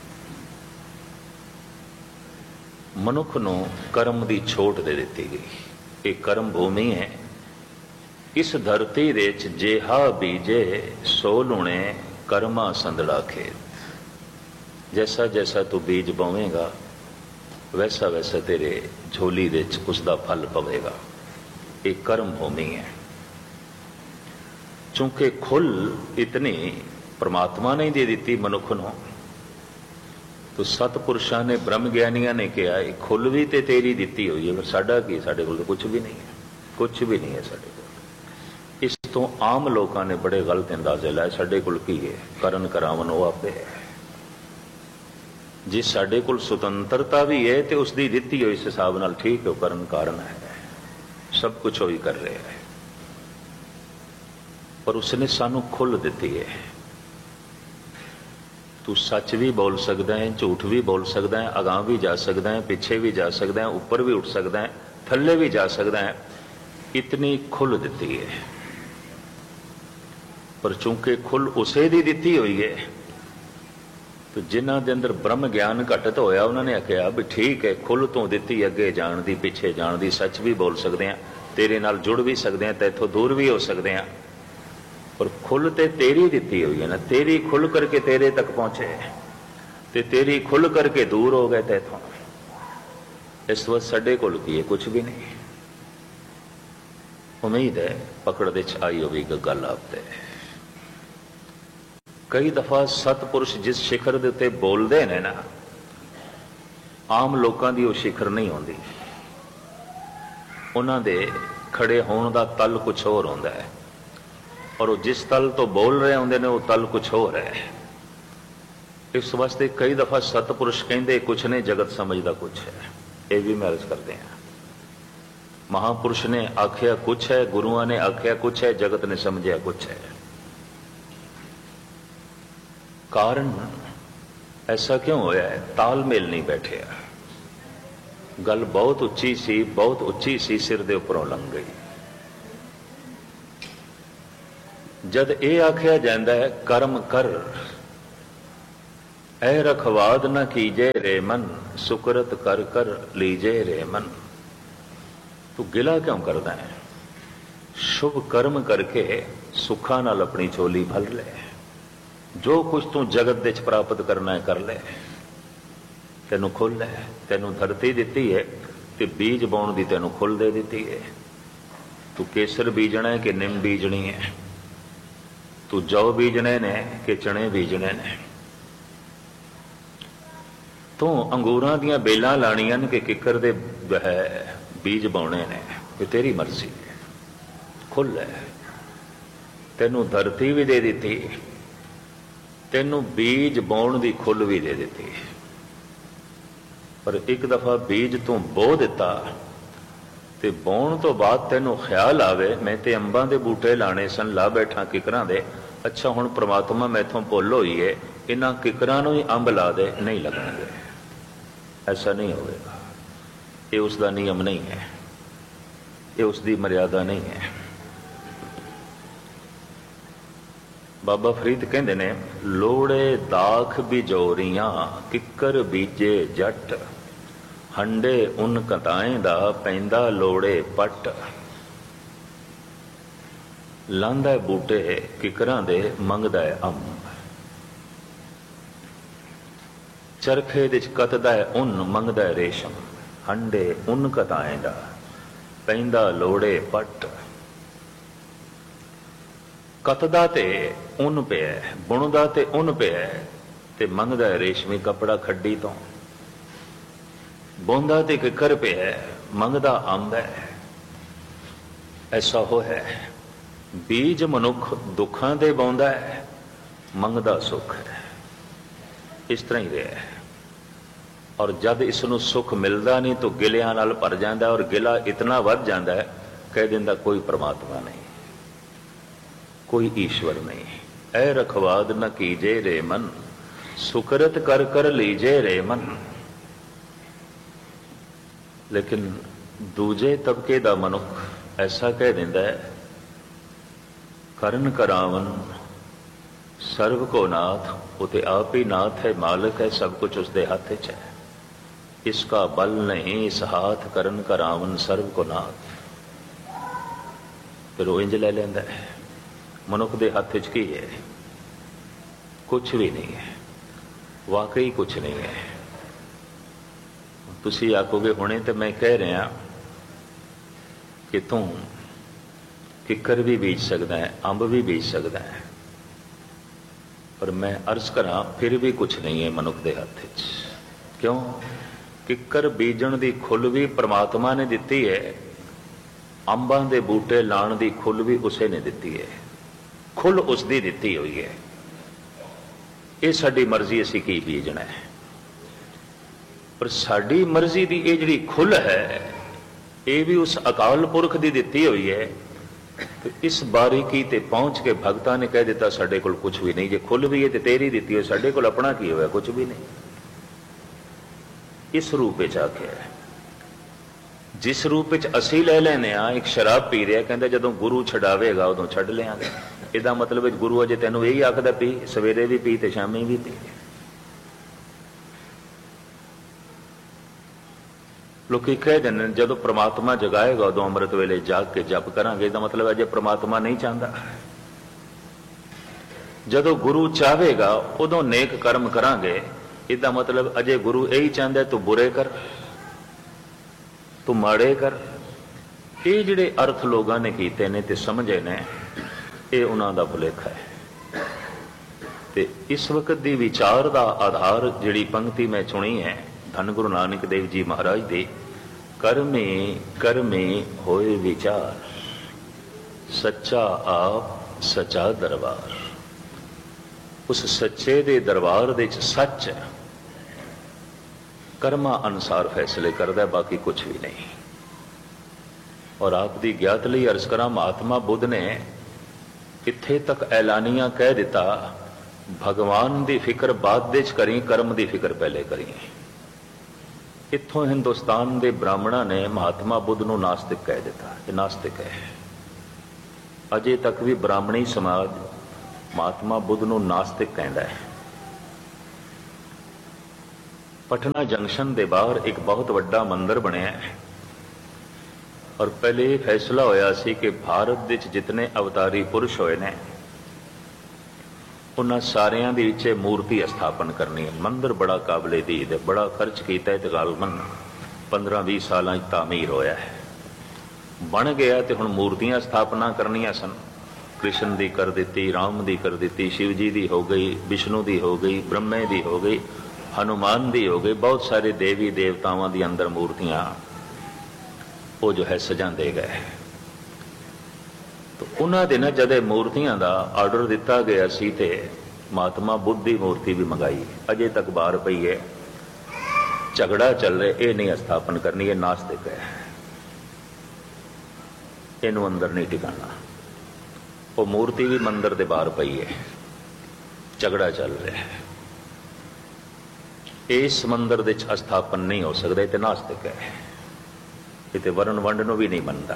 ਮਨੁੱਖ ਨੂੰ ਕਰਮ ਦੀ ਛੋਟ ਦੇ ਦਿੱਤੀ ਗਈ। ਇਹ ਕਰਮ ਭੂਮੀ ਹੈ। ਇਸ ਧਰਤੀ ਦੇ ਵਿੱਚ ਜੇਹਾ ਬੀਜੇ ਸੋ ਲੁਣੇ ਕਰਮਾ ਸੰਦੜਾ ਖੇਤ। ਜੈਸਾ ਜੈਸਾ ਤੂੰ ਬੀਜ ਬੋਵੇਂਗਾ ਵੈਸਾ ਵੈਸਾ ਤੇਰੇ ਝੋਲੀ ਦੇ ਵਿੱਚ ਉਸ ਦਾ ਫਲ ਪਵੇਗਾ। ਇਹ ਕਰਮ ਭੂਮੀ ਹੈ। ਚੂੰਕਿ ਖੁੱਲ ਇਤਨੀ ਪਰਮਾਤਮਾ ਨੇ ਦੇ ਦਿੱਤੀ ਮਨੁੱਖ ਨੂੰ, ਤੋ ਸਤਪੁਰਸ਼ਾਂ ਨੇ, ਬ੍ਰਹਮ ਗਿਆਨੀਆਂ ਨੇ ਕਿਹਾ ਇਹ ਖੁੱਲ ਵੀ ਤੇ ਤੇਰੀ ਦਿੱਤੀ ਹੋਈ ਹੈ, ਪਰ ਸਾਡਾ ਕੀ? ਸਾਡੇ ਕੋਲ ਤਾਂ ਕੁਛ ਵੀ ਨਹੀਂ ਹੈ, ਕੁਛ ਵੀ ਨਹੀਂ ਹੈ ਸਾਡੇ ਕੋਲ। ਇਸ ਤੋਂ ਆਮ ਲੋਕਾਂ ਨੇ ਬੜੇ ਗਲਤ ਅੰਦਾਜ਼ੇ ਲਾਏ, ਸਾਡੇ ਕੋਲ ਕੀ ਹੈ? ਕਰਨ ਕਰਾਵਨ ਉਹ ਆਪੇ ਹੈ। ਜੇ ਸਾਡੇ ਕੋਲ ਸੁਤੰਤਰਤਾ ਵੀ ਹੈ ਤੇ ਉਸ ਦੀ ਦਿੱਤੀ ਹੋਈ ਇਸ ਹਿਸਾਬ ਨਾਲ ਠੀਕ ਹੈ, ਉਹ ਕਰਨ ਕਾਰਨ ਹੈ, ਸਭ ਕੁਛ ਉਹ ਹੀ ਕਰ ਰਿਹਾ ਹੈ। ਪਰ ਉਸਨੇ ਸਾਨੂੰ ਖੁੱਲ ਦਿੱਤੀ ਹੈ। ਤੂੰ ਸੱਚ ਵੀ ਬੋਲ ਸਕਦਾ ਹੈ, ਝੂਠ ਵੀ ਬੋਲ ਸਕਦਾ ਹੈ, ਅਗਾਂਹ ਵੀ ਜਾ ਸਕਦਾ ਹੈ, ਪਿੱਛੇ ਵੀ ਜਾ ਸਕਦਾ ਹੈ, ਉੱਪਰ ਵੀ ਉੱਠ ਸਕਦਾ ਹੈ, ਥੱਲੇ ਵੀ ਜਾ ਸਕਦਾ ਹੈ। ਇਤਨੀ ਖੁੱਲ ਦਿੱਤੀ ਹੈ। ਪਰ ਚੂੰਕਿ ਖੁੱਲ ਉਸੇ ਦੀ ਦਿੱਤੀ ਹੋਈ ਹੈ, ਤੇ ਜਿਨ੍ਹਾਂ ਦੇ ਅੰਦਰ ਬ੍ਰਹਮ ਗਿਆਨ ਘਟਤ ਹੋਇਆ ਉਹਨਾਂ ਨੇ ਆਖਿਆ ਵੀ ਠੀਕ ਹੈ, ਖੁੱਲ ਤੋਂ ਦਿੱਤੀ, ਅੱਗੇ ਜਾਣ ਦੀ, ਪਿੱਛੇ ਜਾਣ ਦੀ, ਸੱਚ ਵੀ ਬੋਲ ਸਕਦੇ ਹਾਂ, ਤੇਰੇ ਨਾਲ ਜੁੜ ਵੀ ਸਕਦੇ ਹਾਂ, ਤੇ ਇੱਥੋਂ ਦੂਰ ਵੀ ਹੋ ਸਕਦੇ ਹਾਂ। ਪਰ ਖੁੱਲ ਤੇ ਤੇਰੀ ਦਿੱਤੀ ਹੋਈ ਹੈ ਨਾ, ਤੇਰੀ ਖੁੱਲ ਕਰਕੇ ਤੇਰੇ ਤੱਕ ਪਹੁੰਚੇ ਤੇ ਤੇਰੀ ਖੁੱਲ ਕਰਕੇ ਦੂਰ ਹੋ ਗਏ ਤੇ ਇੱਥੋਂ। ਇਸ ਵਕਤ ਸਾਡੇ ਕੋਲ ਕੀ ਹੈ? ਕੁਛ ਵੀ ਨਹੀਂ। ਉਮੀਦ ਹੈ ਪਕੜ ਦੇ ਚ ਆਈ ਹੋਵੇਗੀ ਗੱਲ ਆਪ ਤੇ। ਕਈ ਦਫਾ ਸਤਪੁਰਸ਼ ਜਿਸ ਸਿਖਰ ਦੇ ਉੱਤੇ ਬੋਲਦੇ ਨੇ ਨਾ, ਆਮ ਲੋਕਾਂ ਦੀ ਉਹ ਸਿਖਰ ਨਹੀਂ ਹੁੰਦੀ। ਉਹਨਾਂ ਦੇ ਖੜੇ ਹੋਣ ਦਾ ਤਲ ਕੁਛ ਹੋਰ ਹੁੰਦਾ ਹੈ, ਔਰ ਉਹ ਜਿਸ ਤਲ ਤੋਂ ਬੋਲ ਰਹੇ ਹੁੰਦੇ ਨੇ ਉਹ ਤਲ ਕੁਛ ਹੋਰ ਹੈ। ਇਸ ਵਾਸਤੇ ਕਈ ਦਫਾ ਸਤਪੁਰਸ਼ ਕਹਿੰਦੇ ਕੁਛ ਨੇ, ਜਗਤ ਸਮਝਦਾ ਕੁਛ ਹੈ। ਇਹ ਵੀ ਮੈਂ ਅਰਜ਼ ਕਰਦੇ ਹਾਂ, ਮਹਾਪੁਰਸ਼ ਨੇ ਆਖਿਆ ਕੁਛ ਹੈ, ਗੁਰੂਆਂ ਨੇ ਆਖਿਆ ਕੁਛ ਹੈ, ਜਗਤ ਨੇ ਸਮਝਿਆ ਕੁਛ ਹੈ। ਕਾਰਨ ਐਸਾ ਕਿਉਂ ਹੋਇਆ ਹੈ? ਤਾਲਮੇਲ ਨਹੀਂ ਬੈਠਿਆ। ਗੱਲ ਬਹੁਤ ਉੱਚੀ ਸੀ, ਬਹੁਤ ਉੱਚੀ ਸੀ, ਸਿਰ ਦੇ ਉੱਪਰੋਂ ਲੰਘ ਗਈ। ਜਦ ਇਹ ਆਖਿਆ ਜਾਂਦਾ ਹੈ ਕਰਮ ਕਰ, ਐ ਰਖਵਾਦ ਨਾ ਕੀਜੇ ਰੇ ਮਨ, ਸੁਕਰਤ ਕਰ ਕਰ ਲੀਜੇ ਰੇ ਮਨ। ਤੂੰ ਗਿਲਾ ਕਿਉਂ ਕਰਦਾ ਹੈ? ਸ਼ੁਭ ਕਰਮ ਕਰਕੇ ਸੁੱਖਾਂ ਨਾਲ ਆਪਣੀ ਝੋਲੀ ਭਰ ਲੈ। ਜੋ ਕੁਛ ਤੂੰ ਜਗਤ ਦੇ ਵਿੱਚ ਪ੍ਰਾਪਤ ਕਰਨਾ ਹੈ ਕਰ ਲੈ। ਤੈਨੂੰ ਖੁੱਲ੍ਹ ਹੈ, ਤੈਨੂੰ ਧਰਤੀ ਦਿੱਤੀ ਹੈ ਤੇ ਬੀਜ ਬਾਉਣ ਦੀ ਤੈਨੂੰ ਖੁੱਲ੍ਹ ਦੇ ਦਿੱਤੀ ਹੈ। ਤੂੰ ਕੇਸਰ ਬੀਜਣਾ ਹੈ ਕਿ ਨਿੰਮ ਬੀਜਣੀ ਹੈ? ਤੂੰ ਜੌ ਬੀਜਣੇ ਨੇ ਕਿ ਚਣੇ ਬੀਜਣੇ ਨੇ? ਤੂੰ ਅੰਗੂਰਾਂ ਦੀਆਂ ਬੇਲਾਂ ਲਾਣੀਆਂ ਨੇ ਕਿ ਕਿੱਕਰ ਦੇ ਬੀਜ ਬਾਉਣੇ ਨੇ? ਇਹ ਤੇਰੀ ਮਰਜ਼ੀ ਹੈ। ਖੁੱਲ੍ਹ ਹੈ। ਤੈਨੂੰ ਧਰਤੀ ਵੀ ਦੇ ਦਿੱਤੀ, ਤੈਨੂੰ ਬੀਜ ਬਾਉਣ ਦੀ ਖੁੱਲ੍ਹ ਵੀ ਦੇ ਦਿੱਤੀ। ਪਰ ਇੱਕ ਦਫਾ ਬੀਜ ਤੂੰ ਬੋ ਦਿੱਤਾ ਤੇ ਬਾਉਣ ਤੋਂ ਬਾਅਦ ਤੈਨੂੰ ਖਿਆਲ ਆਵੇ ਮੈਂ ਤੇ ਅੰਬਾਂ ਦੇ ਬੂਟੇ ਲਾਣੇ ਸਨ, ਲਾ ਬੈਠਾ ਕਿਕਰਾਂ ਦੇ। ਅੱਛਾ ਹੁਣ ਪ੍ਰਮਾਤਮਾ ਮੈਥੋਂ ਭੁੱਲ ਹੋਈ ਹੈ, ਇਹਨਾਂ ਕਿਕਰਾਂ ਨੂੰ ਹੀ ਅੰਬ ਲਾ ਦੇ, ਨਹੀਂ ਲੱਗਣਗੇ। ਐਸਾ ਨਹੀਂ ਹੋਵੇਗਾ। ਇਹ ਉਸ ਦਾ ਨਿਯਮ ਨਹੀਂ ਹੈ, ਇਹ ਉਸ ਦੀ ਮਰਿਆਦਾ ਨਹੀਂ ਹੈ। ਬਾਬਾ ਫਰੀਦ ਕਹਿੰਦੇ ਨੇ, ਲੋੜੇ ਦਾਖ ਬਿਜੋਰੀਆਂ ਕਿੱਕਰ ਬੀਜੇ ਜੱਟ, ਹੰਡੇ ਉਨ ਕਤਾਏ ਦਾ ਪੈਂਦਾ ਲੋੜੇ ਪੱਟ। ਲਾਂਦਾ ਬੂਟੇ ਕਿਕਰਾਂ ਦੇ, ਮੰਗਦਾ ਹੈ ਅੰਬ। ਚਰਖੇ ਦੇ ਚ ਕਤਦਾ ਹੈ ਉਨ, ਮੰਗਦਾ ਹੈ ਰੇਸ਼ਮ। ਹੰਡੇ ਉਨ ਕਤਾਏ ਦਾ ਪੈਂਦਾ ਲੋੜੇ ਪੱਟ। ਕਤਦਾ ਤੇ ਉਨ ਪਿਆ, ਬੁਣਦਾ ਤੇ ਉਨ ਪਿਆ ਤੇ ਮੰਗਦਾ ਹੈ ਰੇਸ਼ਮੀ ਕੱਪੜਾ ਖੱਡੀ ਤੋਂ। ਬੋਂਦਾ ਤੇ ਕਿੱਕਰ ਪਿਆ, ਮੰਗਦਾ ਅੰਬ ਹੈ। ਐਸਾ ਹੋ ਹੈ। ਬੀਜ ਮਨੁੱਖ ਦੁੱਖਾਂ ਦੇ ਬਾਉਂਦਾ ਹੈ ਮੰਗਦਾ ਸੁੱਖ ਹੈ। ਇਸ ਤਰ੍ਹਾਂ ਹੀ ਰਿਹਾ ਹੈ। ਔਰ ਜਦ ਇਸ ਨੂੰ ਸੁੱਖ ਮਿਲਦਾ ਨਹੀਂ ਤਾਂ ਗਿਲਿਆਂ ਨਾਲ ਭਰ ਜਾਂਦਾ, ਔਰ ਗਿਲਾ ਇਤਨਾ ਵੱਧ ਜਾਂਦਾ ਹੈ, ਕਹਿ ਦਿੰਦਾ ਕੋਈ ਪਰਮਾਤਮਾ ਨਹੀਂ, ਕੋਈ ਈਸ਼ਵਰ ਨਹੀਂ। ਐ ਰਖਵਾਦ ਨ ਕੀਜੇ ਰੇ ਮਨ, ਸੁਕਰਤ ਕਰ ਕਰ ਲੀਜੇ ਰੇ ਮਨ। ਲੇਕਿਨ ਦੂਜੇ ਤਬਕੇ ਦਾ ਮਨੁੱਖ ਐਸਾ ਕਹਿ ਦਿੰਦਾ ਹੈ, ਕਰਨ ਕਰਾਵਨ ਸਰਬ ਕੋ ਨਾਥ, ਉਹ ਤੇ ਆਪ ਹੀ ਨਾਥ ਹੈ, ਮਾਲਕ ਹੈ, ਸਭ ਕੁਝ ਉਸਦੇ ਹੱਥ 'ਚ ਹੈ। ਇਸਕਾ ਬਲ ਨਹੀਂ ਇਸ ਹਾਥ, ਕਰਨ ਕਰਾਵਨ ਸਰਬ ਕੋ ਨਾਥ। ਫਿਰ ਉਹ ਇੰਜ ਲੈ ਲੈਂਦਾ ਹੈ, ਮਨੁੱਖ ਦੇ ਹੱਥ 'ਚ ਕੀ ਹੈ? ਕੁਛ ਵੀ ਨਹੀਂ ਹੈ, ਵਾਕਈ ਕੁਛ ਨਹੀਂ ਹੈ। ਤੁਸੀਂ ਆਖੋਗੇ ਹੁਣੇ ਤੇ ਮੈਂ ਕਹਿ ਰਿਹਾ ਕਿ ਤੂੰ ਕਿੱਕਰ ਵੀ ਬੀਜ ਸਕਦਾ ਹੈ, ਅੰਬ ਵੀ ਬੀਜ ਸਕਦਾ ਹੈ, ਪਰ ਮੈਂ ਅਰਜ਼ ਕਰਾਂ ਫਿਰ ਵੀ ਕੁਛ ਨਹੀਂ ਹੈ ਮਨੁੱਖ ਦੇ ਹੱਥ 'ਚ। ਕਿਉਂ? ਕਿੱਕਰ ਬੀਜਣ ਦੀ ਖੁੱਲ੍ਹ ਵੀ ਪਰਮਾਤਮਾ ਨੇ ਦਿੱਤੀ ਹੈ, ਅੰਬਾਂ ਦੇ ਬੂਟੇ ਲਾਉਣ ਦੀ ਖੁੱਲ੍ਹ ਵੀ ਉਸੇ ਨੇ ਦਿੱਤੀ ਹੈ, ਖੁੱਲ੍ਹ ਉਸਦੀ ਦਿੱਤੀ ਹੋਈ ਹੈ। ਇਹ ਸਾਡੀ ਮਰਜ਼ੀ, ਅਸੀਂ ਕੀ ਬੀਜਣਾ ਹੈ। ਪਰ ਸਾਡੀ ਮਰਜ਼ੀ ਦੀ ਇਹ ਜਿਹੜੀ ਖੁੱਲ੍ਹ ਹੈ, ਇਹ ਵੀ ਉਸ ਅਕਾਲ ਪੁਰਖ ਦੀ ਦਿੱਤੀ ਹੋਈ ਹੈ। ਤੇ ਇਸ ਬਾਰੀਕੀ ਤੇ ਪਹੁੰਚ ਕੇ ਭਗਤਾਂ ਨੇ ਕਹਿ ਦਿੱਤਾ ਸਾਡੇ ਕੋਲ ਕੁਝ ਵੀ ਨਹੀਂ। ਜੇ ਖੁੱਲ੍ਹ ਵੀ ਹੈ ਤੇ ਤੇਰੀ ਦਿੱਤੀ ਹੋਈ, ਸਾਡੇ ਕੋਲ ਆਪਣਾ ਕੀ ਹੋਇਆ? ਕੁਝ ਵੀ ਨਹੀਂ। ਇਸ ਰੂਪ ਵਿੱਚ ਆਖਿਆ, ਜਿਸ ਰੂਪ ਵਿੱਚ ਅਸੀਂ ਲੈ ਲੈਨੇ ਆ। ਇੱਕ ਸ਼ਰਾਬ ਪੀ ਰਿਹਾ, ਕਹਿੰਦਾ ਜਦੋਂ ਗੁਰੂ ਛਡਾਵੇਗਾ ਉਦੋਂ ਛੱਡ ਲਿਆਂਗੇ। ਇਹਦਾ ਮਤਲਬ ਹੈ ਗੁਰੂ ਅਜੇ ਤੈਨੂੰ ਇਹੀ ਆਖਦਾ ਪੀ, ਸਵੇਰੇ ਵੀ ਪੀ ਤੇ ਸ਼ਾਮੀ ਵੀ ਪੀ। ਲੋਕੀ ਕਹਿ ਦਿੰਦੇ ਨੇ ਜਦੋਂ ਪ੍ਰਮਾਤਮਾ ਜਗਾਏਗਾ ਉਦੋਂ ਅੰਮ੍ਰਿਤ ਵੇਲੇ ਜਾਗ ਕੇ ਜਪ ਕਰਾਂਗੇ। ਇਹਦਾ ਮਤਲਬ ਅਜੇ ਪ੍ਰਮਾਤਮਾ ਨਹੀਂ ਚਾਹੁੰਦਾ। ਜਦੋਂ ਗੁਰੂ ਚਾਹੇਗਾ ਉਦੋਂ ਨੇਕ ਕਰਮ ਕਰਾਂਗੇ। ਇਹਦਾ ਮਤਲਬ ਅਜੇ ਗੁਰੂ ਇਹੀ ਚਾਹੁੰਦਾ ਤੂੰ ਬੁਰੇ ਕਰ, ਤੂੰ ਮਾੜੇ ਕਰ। ਇਹ ਜਿਹੜੇ ਅਰਥ ਲੋਕਾਂ ਨੇ ਕੀਤੇ ਨੇ ਤੇ ਸਮਝੇ ਨੇ, ਇਹ ਉਹਨਾਂ ਦਾ ਭੁਲੇਖਾ ਹੈ। ਤੇ ਇਸ ਵਕਤ ਦੀ ਵਿਚਾਰ ਦਾ ਆਧਾਰ ਜਿਹੜੀ ਪੰਕਤੀ ਮੈਂ ਚੁਣੀ ਹੈ ਧੰਨ ਗੁਰੂ ਨਾਨਕ ਦੇਵ ਜੀ ਮਹਾਰਾਜ ਦੀ, ਕਰਮੇ ਕਰਮੇ ਹੋਏ ਵਿਚਾਰ, ਸੱਚਾ ਆਪ ਸੱਚਾ ਦਰਬਾਰ। ਉਸ ਸੱਚੇ ਦੇ ਦਰਬਾਰ ਦੇ ਵਿੱਚ ਸੱਚ ਹੈ, ਕਰਮਾਂ ਅਨੁਸਾਰ ਫੈਸਲੇ ਕਰਦਾ, ਬਾਕੀ ਕੁਝ ਵੀ ਨਹੀਂ। ਔਰ ਆਪ ਦੀ ਗਿਆਤ ਲਈ ਅਰਜ਼ ਕਰਾਂ, ਮਹਾਤਮਾ ਬੁੱਧ ਨੇ ਇੱਥੇ ਤੱਕ ਐਲਾਨੀਆਂ ਕਹਿ ਦਿੱਤਾ, ਭਗਵਾਨ ਦੀ ਫਿਕਰ ਬਾਅਦ ਦੇ 'ਚ ਕਰੀ, ਕਰਮ ਦੀ ਫਿਕਰ ਪਹਿਲੇ ਕਰੀ। ਇੱਥੋਂ ਹਿੰਦੁਸਤਾਨ ਦੇ ਬ੍ਰਾਹਮਣਾਂ ਨੇ ਮਹਾਤਮਾ ਬੁੱਧ ਨੂੰ ਨਾਸਤਿਕ ਕਹਿ ਦਿੱਤਾ। ਇਹ ਨਾਸਤਿਕ ਹੈ। ਅਜੇ ਤੱਕ ਵੀ ਬ੍ਰਾਹਮਣੀ ਸਮਾਜ ਮਹਾਤਮਾ ਬੁੱਧ ਨੂੰ ਨਾਸਤਿਕ ਕਹਿੰਦਾ ਹੈ। ਪਟਨਾ ਜੰਕਸ਼ਨ ਦੇ ਬਾਹਰ ਇੱਕ ਬਹੁਤ ਵੱਡਾ ਮੰਦਿਰ ਬਣਿਆ ਹੈ, ਔਰ ਪਹਿਲੇ ਇਹ ਫੈਸਲਾ ਹੋਇਆ ਸੀ ਕਿ ਭਾਰਤ ਵਿੱਚ ਜਿਤਨੇ ਅਵਤਾਰੀ ਪੁਰਸ਼ ਹੋਏ ਨੇ ਉਹਨਾਂ ਸਾਰਿਆਂ ਦੇ ਵਿੱਚ ਮੂਰਤੀ ਸਥਾਪਨ ਕਰਨੀ ਹੈ। ਮੰਦਿਰ ਬੜਾ ਕਾਬਲੇ ਦੀਦ ਹੈ, ਬੜਾ ਖਰਚ ਕੀਤਾ ਹੈ ਤੇ ਗਾਲਬਨ ਪੰਦਰਾਂ ਵੀਹ ਸਾਲਾਂ 'ਚ ਤਾਮੀਰ ਹੋਇਆ ਹੈ, ਬਣ ਗਿਆ। ਤੇ ਹੁਣ ਮੂਰਤੀਆਂ ਸਥਾਪਨਾ ਕਰਨੀਆਂ ਸਨ। ਕ੍ਰਿਸ਼ਨ ਦੀ ਕਰ ਦਿੱਤੀ, ਰਾਮ ਦੀ ਕਰ ਦਿੱਤੀ, ਸ਼ਿਵ ਜੀ ਦੀ ਹੋ ਗਈ, ਵਿਸ਼ਨੂੰ ਦੀ ਹੋ ਗਈ, ਬ੍ਰਹਮੇ ਦੀ ਹੋ ਗਈ, ਹਨੂਮਾਨ ਦੀ ਹੋ ਗਈ। ਬਹੁਤ ਸਾਰੇ ਦੇਵੀ ਦੇਵਤਾਵਾਂ ਦੀ ਅੰਦਰ ਮੂਰਤੀਆਂ ਉਹ ਜੋ ਹੈ ਸਜਾਉਂਦੇ ਗਏ। ਉਹਨਾਂ ਦੇ ਨਾ ਜਦ ਮੂਰਤੀਆਂ ਦਾ ਆਰਡਰ ਦਿੱਤਾ ਗਿਆ ਸੀ ਤੇ ਮਹਾਤਮਾ ਬੁੱਧ ਦੀ ਮੂਰਤੀ ਵੀ ਮੰਗਾਈ, ਅਜੇ ਤੱਕ ਬਾਹਰ ਪਈ ਹੈ, ਝਗੜਾ ਚੱਲ ਰਿਹਾ। ਇਹ ਨਹੀਂ ਸਥਾਪਨ ਕਰਨੀ, ਇਹ ਨਾਸਤਿਕ ਹੈ, ਇਹਨੂੰ ਅੰਦਰ ਨਹੀਂ ਟਿਕਾਣਾ। ਉਹ ਮੂਰਤੀ ਵੀ ਮੰਦਿਰ ਦੇ ਬਾਹਰ ਪਈ ਹੈ, ਝਗੜਾ ਚੱਲ ਰਿਹਾ ਹੈ। ਇਸ ਮੰਦਿਰ ਦੇ ਵਿੱਚ ਸਥਾਪਨ ਨਹੀਂ ਹੋ ਸਕਦਾ, ਇਹ ਤੇ ਨਾਸਤਿਕ ਹੈ। ਇਹ ਤੇ ਵਰਨ ਵੰਡ ਨੂੰ ਵੀ ਨਹੀਂ ਮੰਨਦਾ।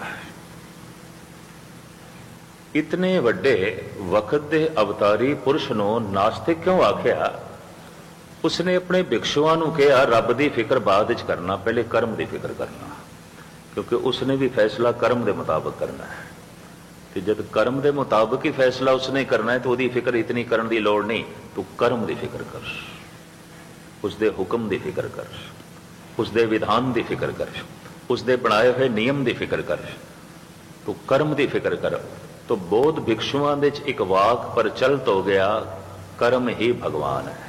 ਇਤਨੇ ਵੱਡੇ ਵਕਤ ਦੇ ਅਵਤਾਰੀ ਪੁਰਸ਼ ਨੂੰ ਨਾਸਤਿਕ ਕਿਉਂ ਆਖਿਆ? ਉਸਨੇ ਆਪਣੇ ਭਿਕਸ਼ੂਆਂ ਨੂੰ ਕਿਹਾ ਰੱਬ ਦੀ ਫਿਕਰ ਬਾਅਦ ਵਿੱਚ ਕਰਨਾ, ਪਹਿਲੇ ਕਰਮ ਦੀ ਫਿਕਰ ਕਰਨਾ, ਕਿਉਂਕਿ ਉਸਨੇ ਵੀ ਫੈਸਲਾ ਕਰਮ ਦੇ ਮੁਤਾਬਕ ਕਰਨਾ ਹੈ। ਤੇ ਜਦ ਕਰਮ ਦੇ ਮੁਤਾਬਕ ਹੀ ਫੈਸਲਾ ਉਸਨੇ ਕਰਨਾ ਹੈ ਤਾਂ ਉਹਦੀ ਫਿਕਰ ਇਤਨੀ ਕਰਨ ਦੀ ਲੋੜ ਨਹੀਂ। ਤੂੰ ਕਰਮ ਦੀ ਫਿਕਰ ਕਰ, ਉਸਦੇ ਹੁਕਮ ਦੀ ਫਿਕਰ ਕਰ, ਉਸਦੇ ਵਿਧਾਨ ਦੀ ਫਿਕਰ ਕਰ, ਉਸਦੇ ਬਣਾਏ ਹੋਏ ਨਿਯਮ ਦੀ ਫਿਕਰ ਕਰ। ਤੂੰ ਕਰਮ ਦੀ ਫਿਕਰ ਕਰ। तो बौद्ध भिक्षुओं दे च एक वाक प्रचलित हो गया, कर्म ही भगवान है।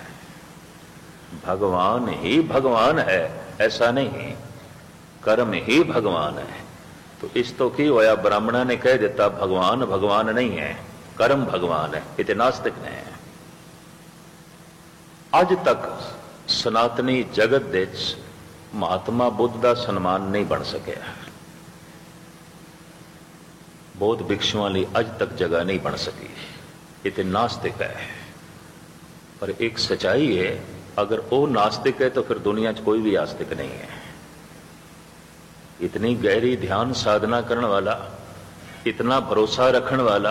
भगवान ही भगवान है ऐसा नहीं, कर्म ही भगवान है। तो इस तो की होया, ब्राह्मणा ने कह दिता भगवान भगवान नहीं है, कर्म भगवान है। ये नास्तिक ने अज तक सनातनी जगत दे महात्मा बुद्ध का सन्मान नहीं बन सकिया। बौद्ध भिक्षुओं लिए अज तक जगह नहीं बन सकी। ये तो नास्तिक है। पर एक सच्चाई है, अगर वो नास्तिक है तो फिर दुनिया च कोई भी आस्तिक नहीं है। इतनी गहरी ध्यान साधना करने वाला, इतना भरोसा रखने वाला,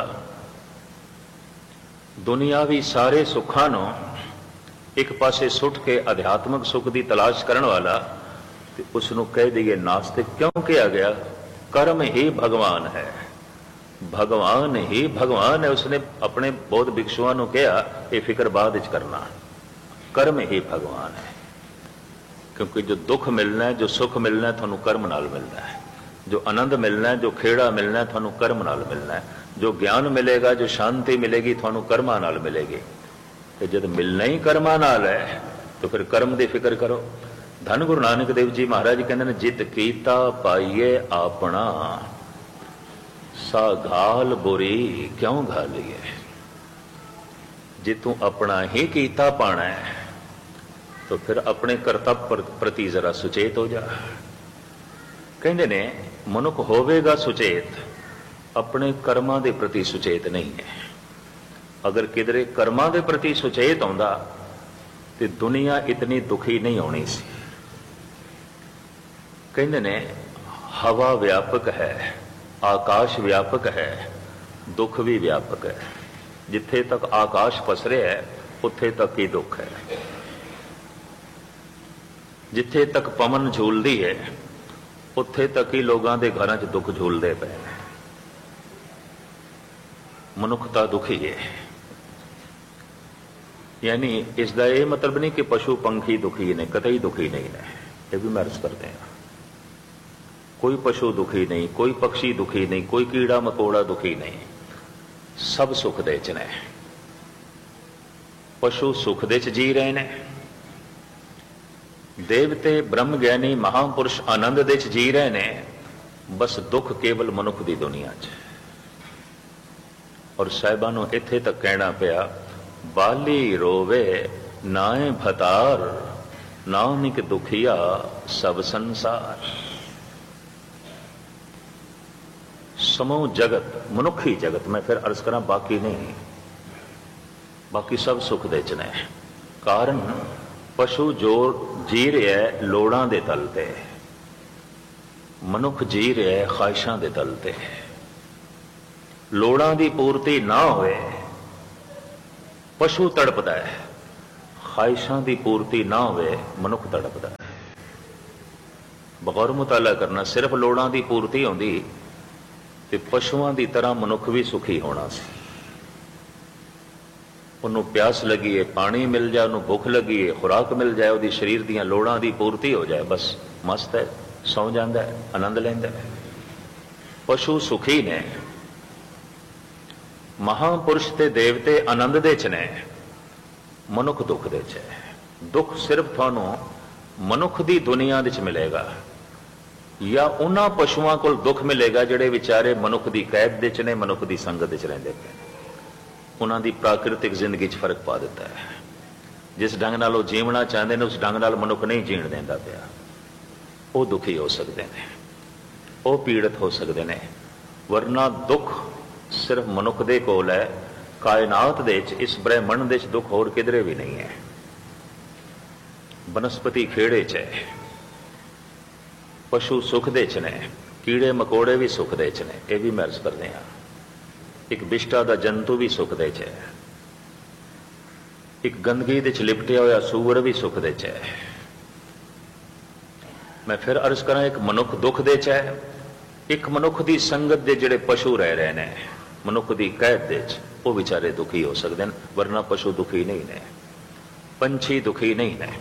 दुनियावी सारे सुखां नूं एक पासे सुट के अध्यात्मक सुख की तलाश करने वाला, तो उसनूं कह दईए नास्तिक क्यों किया गया? कर्म ही भगवान है, भगवान ही भगवान है। उसने अपने बौद्ध भिक्षुओं को कहा यह फिक्र बाद विच करना, कर्म ही भगवान है। क्योंकि जो दुख मिलना है, जो सुख मिलना है, थानू कर्म नाल मिलना है। जो आनंद मिलना है, जो खेड़ा मिलना है, थानू कर्म नाल मिलना है। जो ज्ञान मिलेगा, जो शांति मिलेगी, थानू कर्मां नाल मिलेगी। तो जब मिलना ही कर्मां नाल है तो फिर कर्म की फिक्र करो। धन गुरु नानक देव जी महाराज कहते हैं, जित कीता पाइए अपना, सा घाल बुरी क्यों घालीए। जे तू अपना ही कीता पाना है तो फिर अपने कर्तव्य प्रति जरा सुचेत हो जा। कहते ने मनुख होवेगा सुचेत, अपने कर्मां दे प्रति सुचेत नहीं है। अगर किधरे कर्मां दे प्रति सुचेत आउंदा तो दुनिया इतनी दुखी नहीं होनी सी। कहते ने हवा व्यापक है, आकाश व्यापक है, दुख भी व्यापक है। जिथे तक आकाश पसरे है उत्थे तक ही दुख है। जिथे तक पवन झूलती है उत्थे तक ही लोगों के घरों च दुख झूलते पे। मनुखता दुखी है। यानी इसका यह मतलब नहीं कि पशु पंखी दुखी ने, कतई दुखी नहीं ने। यह भी महसूस करते हैं। कोई पशु दुखी नहीं, कोई पक्षी दुखी नहीं, कोई कीड़ा मकोड़ा दुखी नहीं, सब सुख दे च ने। पशु सुख दे च जी रहे ने, देवते ब्रह्म ज्ञानी महापुरुष आनंद दे च जी रहे ने। बस दुख केवल मनुख की दुनिया च। और साहिबां नूं इत्थे तक कहना पिया, बाली रोवे नाए भतार, नानक दुखिया सब संसार। समूह जगत, मनुखी जगत, मैं फिर अर्ज करा बाकी नहीं, बाकी सब सुख दे च ने। कारण पशु जो जी रहा है लोड़ां दे तल ते, मनुख जी रहा है ख्वाहिशां दे तल ते। लोड़ां दी पूर्ति ना होए पशु तड़पदा है, ख्वाहिशां दी पूर्ति ना होए मनुख तड़पदा है। बगौर मुताला करना, सिर्फ लोड़ां दी पूर्ति होंदी ते पशुआं दी तरह मनुख भी सुखी होना सी। उन्हों प्यास लगी है, पानी मिल जाए, उन्होंने भुख लगी है, खुराक मिल जाए, वो शरीर दीयां लोड़ां दी पूर्ति हो जाए, बस मस्त है, सौ जाता है, आनंद लैंदा है। पशु सुखी ने, महापुरुष ते देवते आनंद दे च ने, मनुख दुख दे च है। दुख सिर्फ थानू मनुख दी दुनिया दे च मिलेगा, या उन्हां पशुआं कोल दुख मिलेगा जिहड़े विचारे मनुख दी कैद दे च ने, मनुख दी संगत दे च रहिंदे पे। उन्हां दी प्राकृतिक जिंदगी च फर्क पा दिता है। जिस ढंग नाल वो जीवना चाहते हैं उस ढंग नाल मनुख नहीं जीण देंदा पिया। वो दुखी हो सकते हैं, वो पीड़ित हो सकते हैं। वरना दुख सिर्फ मनुख दे कोल है। कायनात दे च, इस ब्रह्मंड दे च दुख होर किधरे भी नहीं है। बनस्पति खेड़े च है, पशु सुख दे च ने, कीड़े मकोड़े भी सुख दे च ने। यह भी महसूस करते हैं। एक विष्टा दा जंतु भी सुख दे च है, एक गंदगी दे च लिपटिया होया सूअर भी सुख दे च है। मैं फिर अर्ज करा, एक मनुख दुख दे च है, एक मनुख दी संगत दे जिहड़े पशु रह रहे ने, मनुख दी कैद दे च, वो बेचारे दुखी हो सकते हैं। वरना पशु दुखी नहीं ने, पंछी दुखी नहीं ने।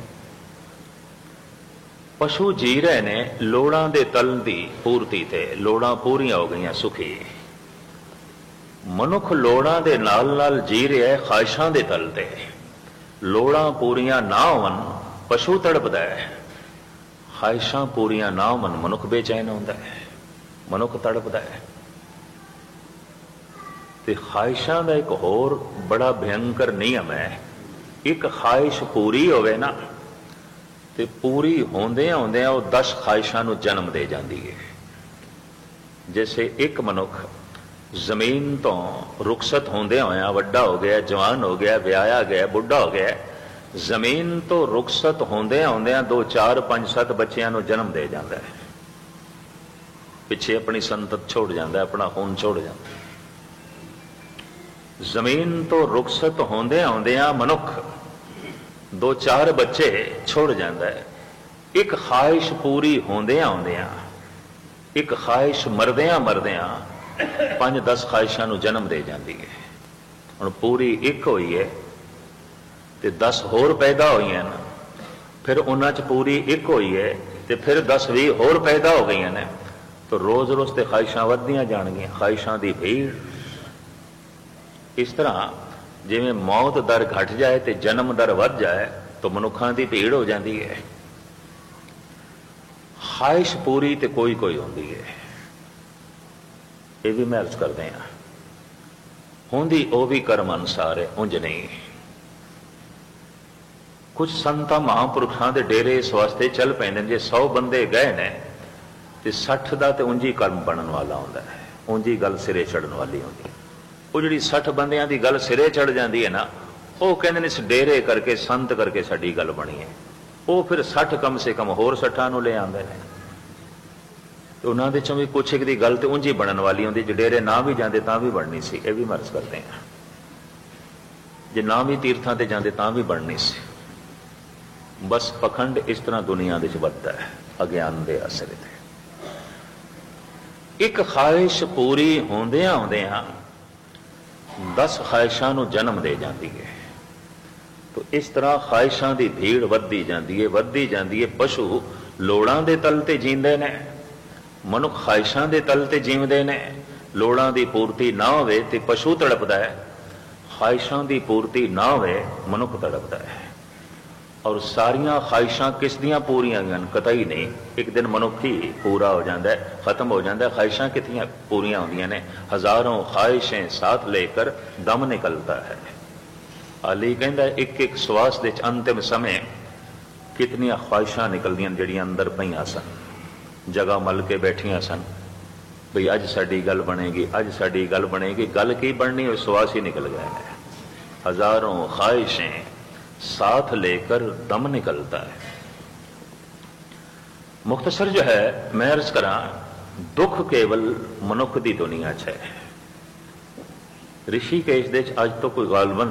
पशु जी रहे ने लोड़ां दे तल दी पूर्ति ते, लोड़ां पूरियां हो गई सुखी। मनुख लोड़ां दे नाल नाल जी रहा है ख्वाहिशां दे तल ते। लोड़ां पूरियां ना होवन पशु तड़पदा है, ख्वाहिशां पूरियां ना होवन मनुख बेचैन होंदा है, मनुख तड़पदा है। ते ख्वाहिशां दा एक होर बड़ा भयंकर नियम है एक ख्वाहिश पूरी होवे ना तो पूरी होंदे आउंदे वो दस ख्वाहिशां नूं जन्म दे जाती है। जैसे एक मनुख जमीन तो रुखसत होंदे होया वड्डा हो गया, जवान हो गया, विआया गया, बुढ़ा हो गया, जमीन तो रुखसत होंदे आउंदे दो चार पांच सत्त बच्चियां नूं जन्म दे जाता है, पिछे अपनी संतत छोड़ जाता है, अपना खून छोड़ जाता है। जमीन तो रुखसत होंदे आउंदे मनुख दो चार बच्चे छोड़ जाता है। एक ख्वाहिश पूरी होंदे आउंदे एक ख्वाहिश मरदियां मरदियां पांच दस ख्वाहिशां नूं जन्म दे जाती है। हुण पूरी एक होई है ते दस होर पैदा हुई हैं, फिर उन्हां च पूरी एक हुई है ते फिर दस भी होर पैदा हो गई ने, तो रोज रोज तो ख्वाहिशां वधदियां जाणगियां, ख्वाहिशां दी भीड़। इस तरह जिवें मौत दर घट जाए तो जन्म दर वध जाए तो मनुखां दी भीड़ हो जाती है। ख्वाहिश पूरी तो कोई कोई होंदी है, ये भी मैं अर्ज करते हैं, होंदी वो भी कर्म अनुसार है, उंज नहीं। कुछ संतां महापुरुषां दे डेरे इस वास्ते चल पैंदे जे सौ बंदे गए ने तो सठ का तो उंज ही कर्म बनने वाला होंदा है, उंज ही गल सिरे चढ़न वाली होंदी। वो जिहड़ी सठ बंदियां दी गल सिरे चढ़ जाती है ना, वो कहंदे ने इस डेरे करके संत करके साडी गल बनी है। वो फिर सठ कम से कम होर सठां नूं ले आंदे ने, तो उन्हां दे चों भी कुछ एक दी गल तो उंज ही बनन वाली होंदी, जे डेरे ना भी जाते तां भी बननी सी। ये भी मर्ज करते हैं, जे ना भी तीर्थां ते जाते तां भी बननी सी। बस पखंड इस तरह दुनिया दे वधदा है अज्ञान दे आसरे ते। एक ख्वाहिश पूरी होंदे आउंदे दस ख्वाहिशां नूं जन्म दे जाती है। तो इस तरह ख्वाहिशां दी भीड़ वधदी जाती है, वधदी जाती है। पशु लोड़ां दे तल ते जींदे ने, मनुख ख्वाहिशां दे तल ते जीवदे ने। लोड़ां दी पूर्ति ना होवे ते पशु तड़पदा है, ख्वाहिशां दी पूर्ति ना होवे मनुख तड़पदा है। और सारियां ख्वाहिशां किस दियां पूरियां गन कतई नहीं, एक दिन मनुख ही पूरा हो जाता है, खत्म हो जाता है। ख्वाहिशां कितनियां पूरियां होंदियां ने, हजारों ख्वाहिशें साथ लेकर दम निकलता है। अली कहंदा एक एक श्वास दे अंतिम समय कितनियां ख्वाहिशां निकलदियां जिहड़ियां अंदर पईयां सन, जगह मल के बैठियां सन, भई अज साडी गल बनेगी, अज साडी गल बनेगी। गल की बननी, वो श्वास ही निकल गए हैं। हजारों ख्वाहिशें साथ लेकर दम निकलता है। मुख्तसर जो है मैं अर्ज करा, दुख केवल मनुख की दुनिया च है। ऋषिकेश दे अज तो कोई गालबन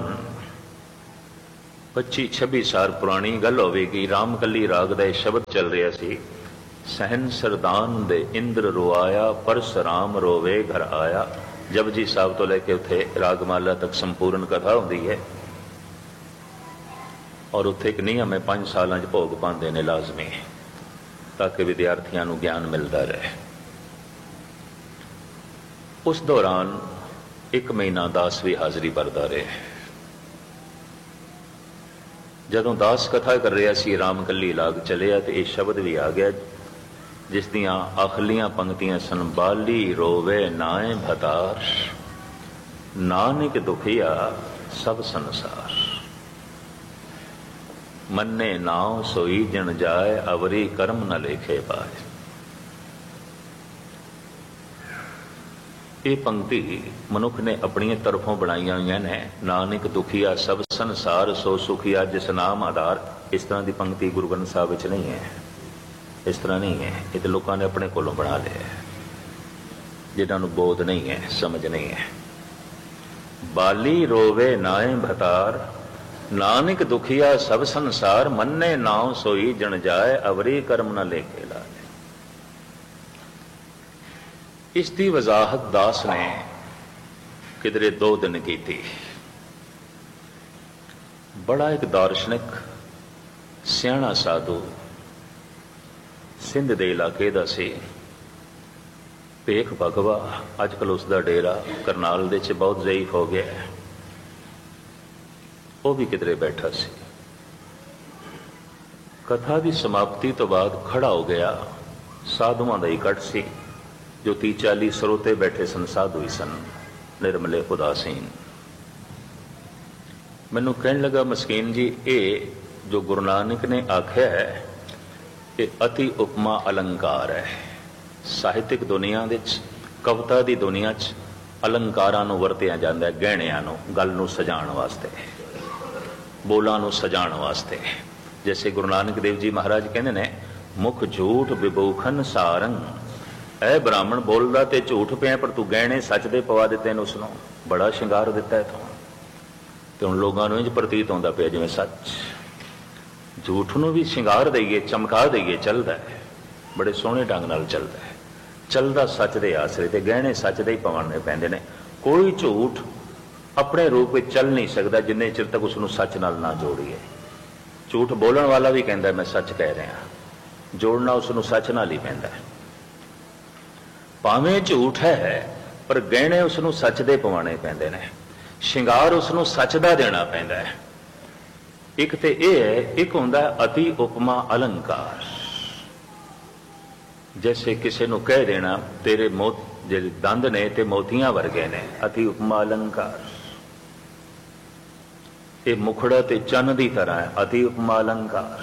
पच्ची छब्बी साल पुरानी गल होगी। रामकली राग का शब्द चल रहा सी, सहन सरदान दे इंद्र रोआया, परसराम रोवे घर आया। जपजी साहब तो लेके उथे रागमाला तक संपूर्ण कथा होती है, और उत्थे एक नियम है, पांच साल भोग पाते ने लाजमी, ताकि विद्यार्थियों को ज्ञान मिलता रहे। उस दौरान एक महीना दास भी हाजिरी भरता रहे। जदों दास कथा कर रहा सी, रामकली लाग चलिया तो यह शब्द भी आ गया, जिस दियां आखलियां पंक्तियां सन, बाली रोवे नाए भतार, नानक दुखिया सब संसार, मन्ने नाव सोई जन जाए, अवरी कर्म न लेखे पाए। ये पंक्ति मनुख ने अपनी तरफों बनाई हुई ने। नानक दुखिया सब संसार, सो सुखिया जिस नाम आधार। इस तरह की पंक्ति गुरु ग्रंथ साहब विच नहीं है, इस तरह नहीं है। ये तो लोगों ने अपने कोलों बना लिया, जिन्होंने बोध नहीं है, समझ नहीं है। बाली रोवे नाए भतार, नानक दुखिया सब संसार, मन्ने नाव सोई जन जाए, अवरी कर्म न लेके लाए। इसकी वजाहत दास ने किधरे दो दिन की थी। बड़ा एक दार्शनिक सियाणा साधु सिंध के इलाके का सी, भेख भगवा, अजकल उसका डेरा करनाल दे च बहुत ज़ईफ हो गया है। वो भी किधरे बैठा सी। कथा की समाप्ति तो बाद खड़ा हो गया। साधुओं का इकट्ठ सी, जो ती चाली सरोते बैठे सन, साधु ही सन, निर्मले उदासीन। मैनू कहन लगा मस्कीन जी, ये जो गुरु नानक ने आख्या है ये अति उपमा अलंकार है। ਸਾਹਿਤਿਕ ਦੁਨੀਆ ਵਿੱਚ, ਕਵਿਤਾ ਦੀ ਦੁਨੀਆ 'ਚ ਅਲੰਕਾਰਾਂ ਨੂੰ ਵਰਤਿਆ ਜਾਂਦਾ ਹੈ, ਗਹਿਣਿਆਂ ਨੂੰ, ਗੱਲ ਨੂੰ ਸਜਾਉਣ ਵਾਸਤੇ, ਬੋਲਾਂ ਨੂੰ ਸਜਾਉਣ ਵਾਸਤੇ। ਜੈਸੇ ਗੁਰੂ ਨਾਨਕ ਦੇਵ ਜੀ ਮਹਾਰਾਜ ਕਹਿੰਦੇ ਨੇ, ਮੁਖ ਝੂਠ ਵਿਭੂਖਨ ਸਾਰੰਗ। ਇਹ ਬ੍ਰਾਹਮਣ ਬੋਲਦਾ ਤੇ ਝੂਠ ਪਿਆ, ਪਰ ਤੂੰ ਗਹਿਣੇ ਸੱਚ ਦੇ ਪਵਾ ਦਿੱਤੇ ਨੇ, ਉਸਨੂੰ ਬੜਾ ਸ਼ਿੰਗਾਰ ਦਿੱਤਾ ਹੈ ਤੂੰ। ਤੇ ਹੁਣ ਲੋਕਾਂ ਨੂੰ ਇੰਝ ਪ੍ਰਤੀਤ ਹੁੰਦਾ ਪਿਆ ਜਿਵੇਂ ਸੱਚ, ਝੂਠ ਨੂੰ ਵੀ ਸ਼ਿੰਗਾਰ ਦੇਈਏ, ਚਮਕਾ ਦੇਈਏ, ਚੱਲਦਾ ਹੈ, ਬੜੇ ਸੋਹਣੇ ਢੰਗ ਨਾਲ ਚੱਲਦਾ ਹੈ, ਚੱਲਦਾ ਸੱਚ ਦੇ ਆਸਰੇ ਤੇ ਗਹਿਣੇ ਸੱਚ ਦੇ ਹੀ ਪਵਾਉਣੇ ਪੈਂਦੇ ਨੇ। ਕੋਈ ਝੂਠ ਆਪਣੇ ਰੂਪ ਵਿੱਚ ਚੱਲ ਨਹੀਂ ਸਕਦਾ ਜਿੰਨੇ ਚਿਰ ਤੱਕ ਉਸ ਨੂੰ ਸੱਚ ਨਾਲ ਨਾ ਜੋੜੀਏ। ਝੂਠ ਬੋਲਣ ਵਾਲਾ ਵੀ ਕਹਿੰਦਾ ਮੈਂ ਸੱਚ ਕਹਿ ਰਿਹਾ, ਜੋੜਨਾ ਉਸ ਨੂੰ ਸੱਚ ਨਾਲ ਹੀ ਪੈਂਦਾ। ਭਾਵੇਂ ਝੂਠ ਹੈ ਪਰ ਗਹਿਣੇ ਉਸ ਨੂੰ ਸੱਚ ਦੇ ਪਵਾਉਣੇ ਪੈਂਦੇ ਨੇ, ਸ਼ਿੰਗਾਰ ਉਸ ਨੂੰ ਸੱਚ ਦਾ ਦੇਣਾ ਪੈਂਦਾ ਹੈ। ਇੱਕ ਤੇ ਇਹ ਹੈ, ਇੱਕ ਹੁੰਦਾ ਅਤੀ ਉਪਮਾ ਅਲੰਕਾਰ। जैसे किसी ਨੂੰ ਕਹਿ ਦੇਣਾ ਤੇਰੇ ਮੋਤ ਜਿਹੜੇ ਦੰਦ ਨੇ ਤੇ ਮੋਤੀਆਂ ਵਰਗੇ ਨੇ, ਅਤੀ ਉਪਮਾ ਅਲੰਕਾਰ। ਇਹ ਮੁਖੜਾ ਤੇ ਚੰਨ ਦੀ ਤਰ੍ਹਾਂ ਹੈ, ਅਤੀ ਉਪਮਾ ਅਲੰਕਾਰ।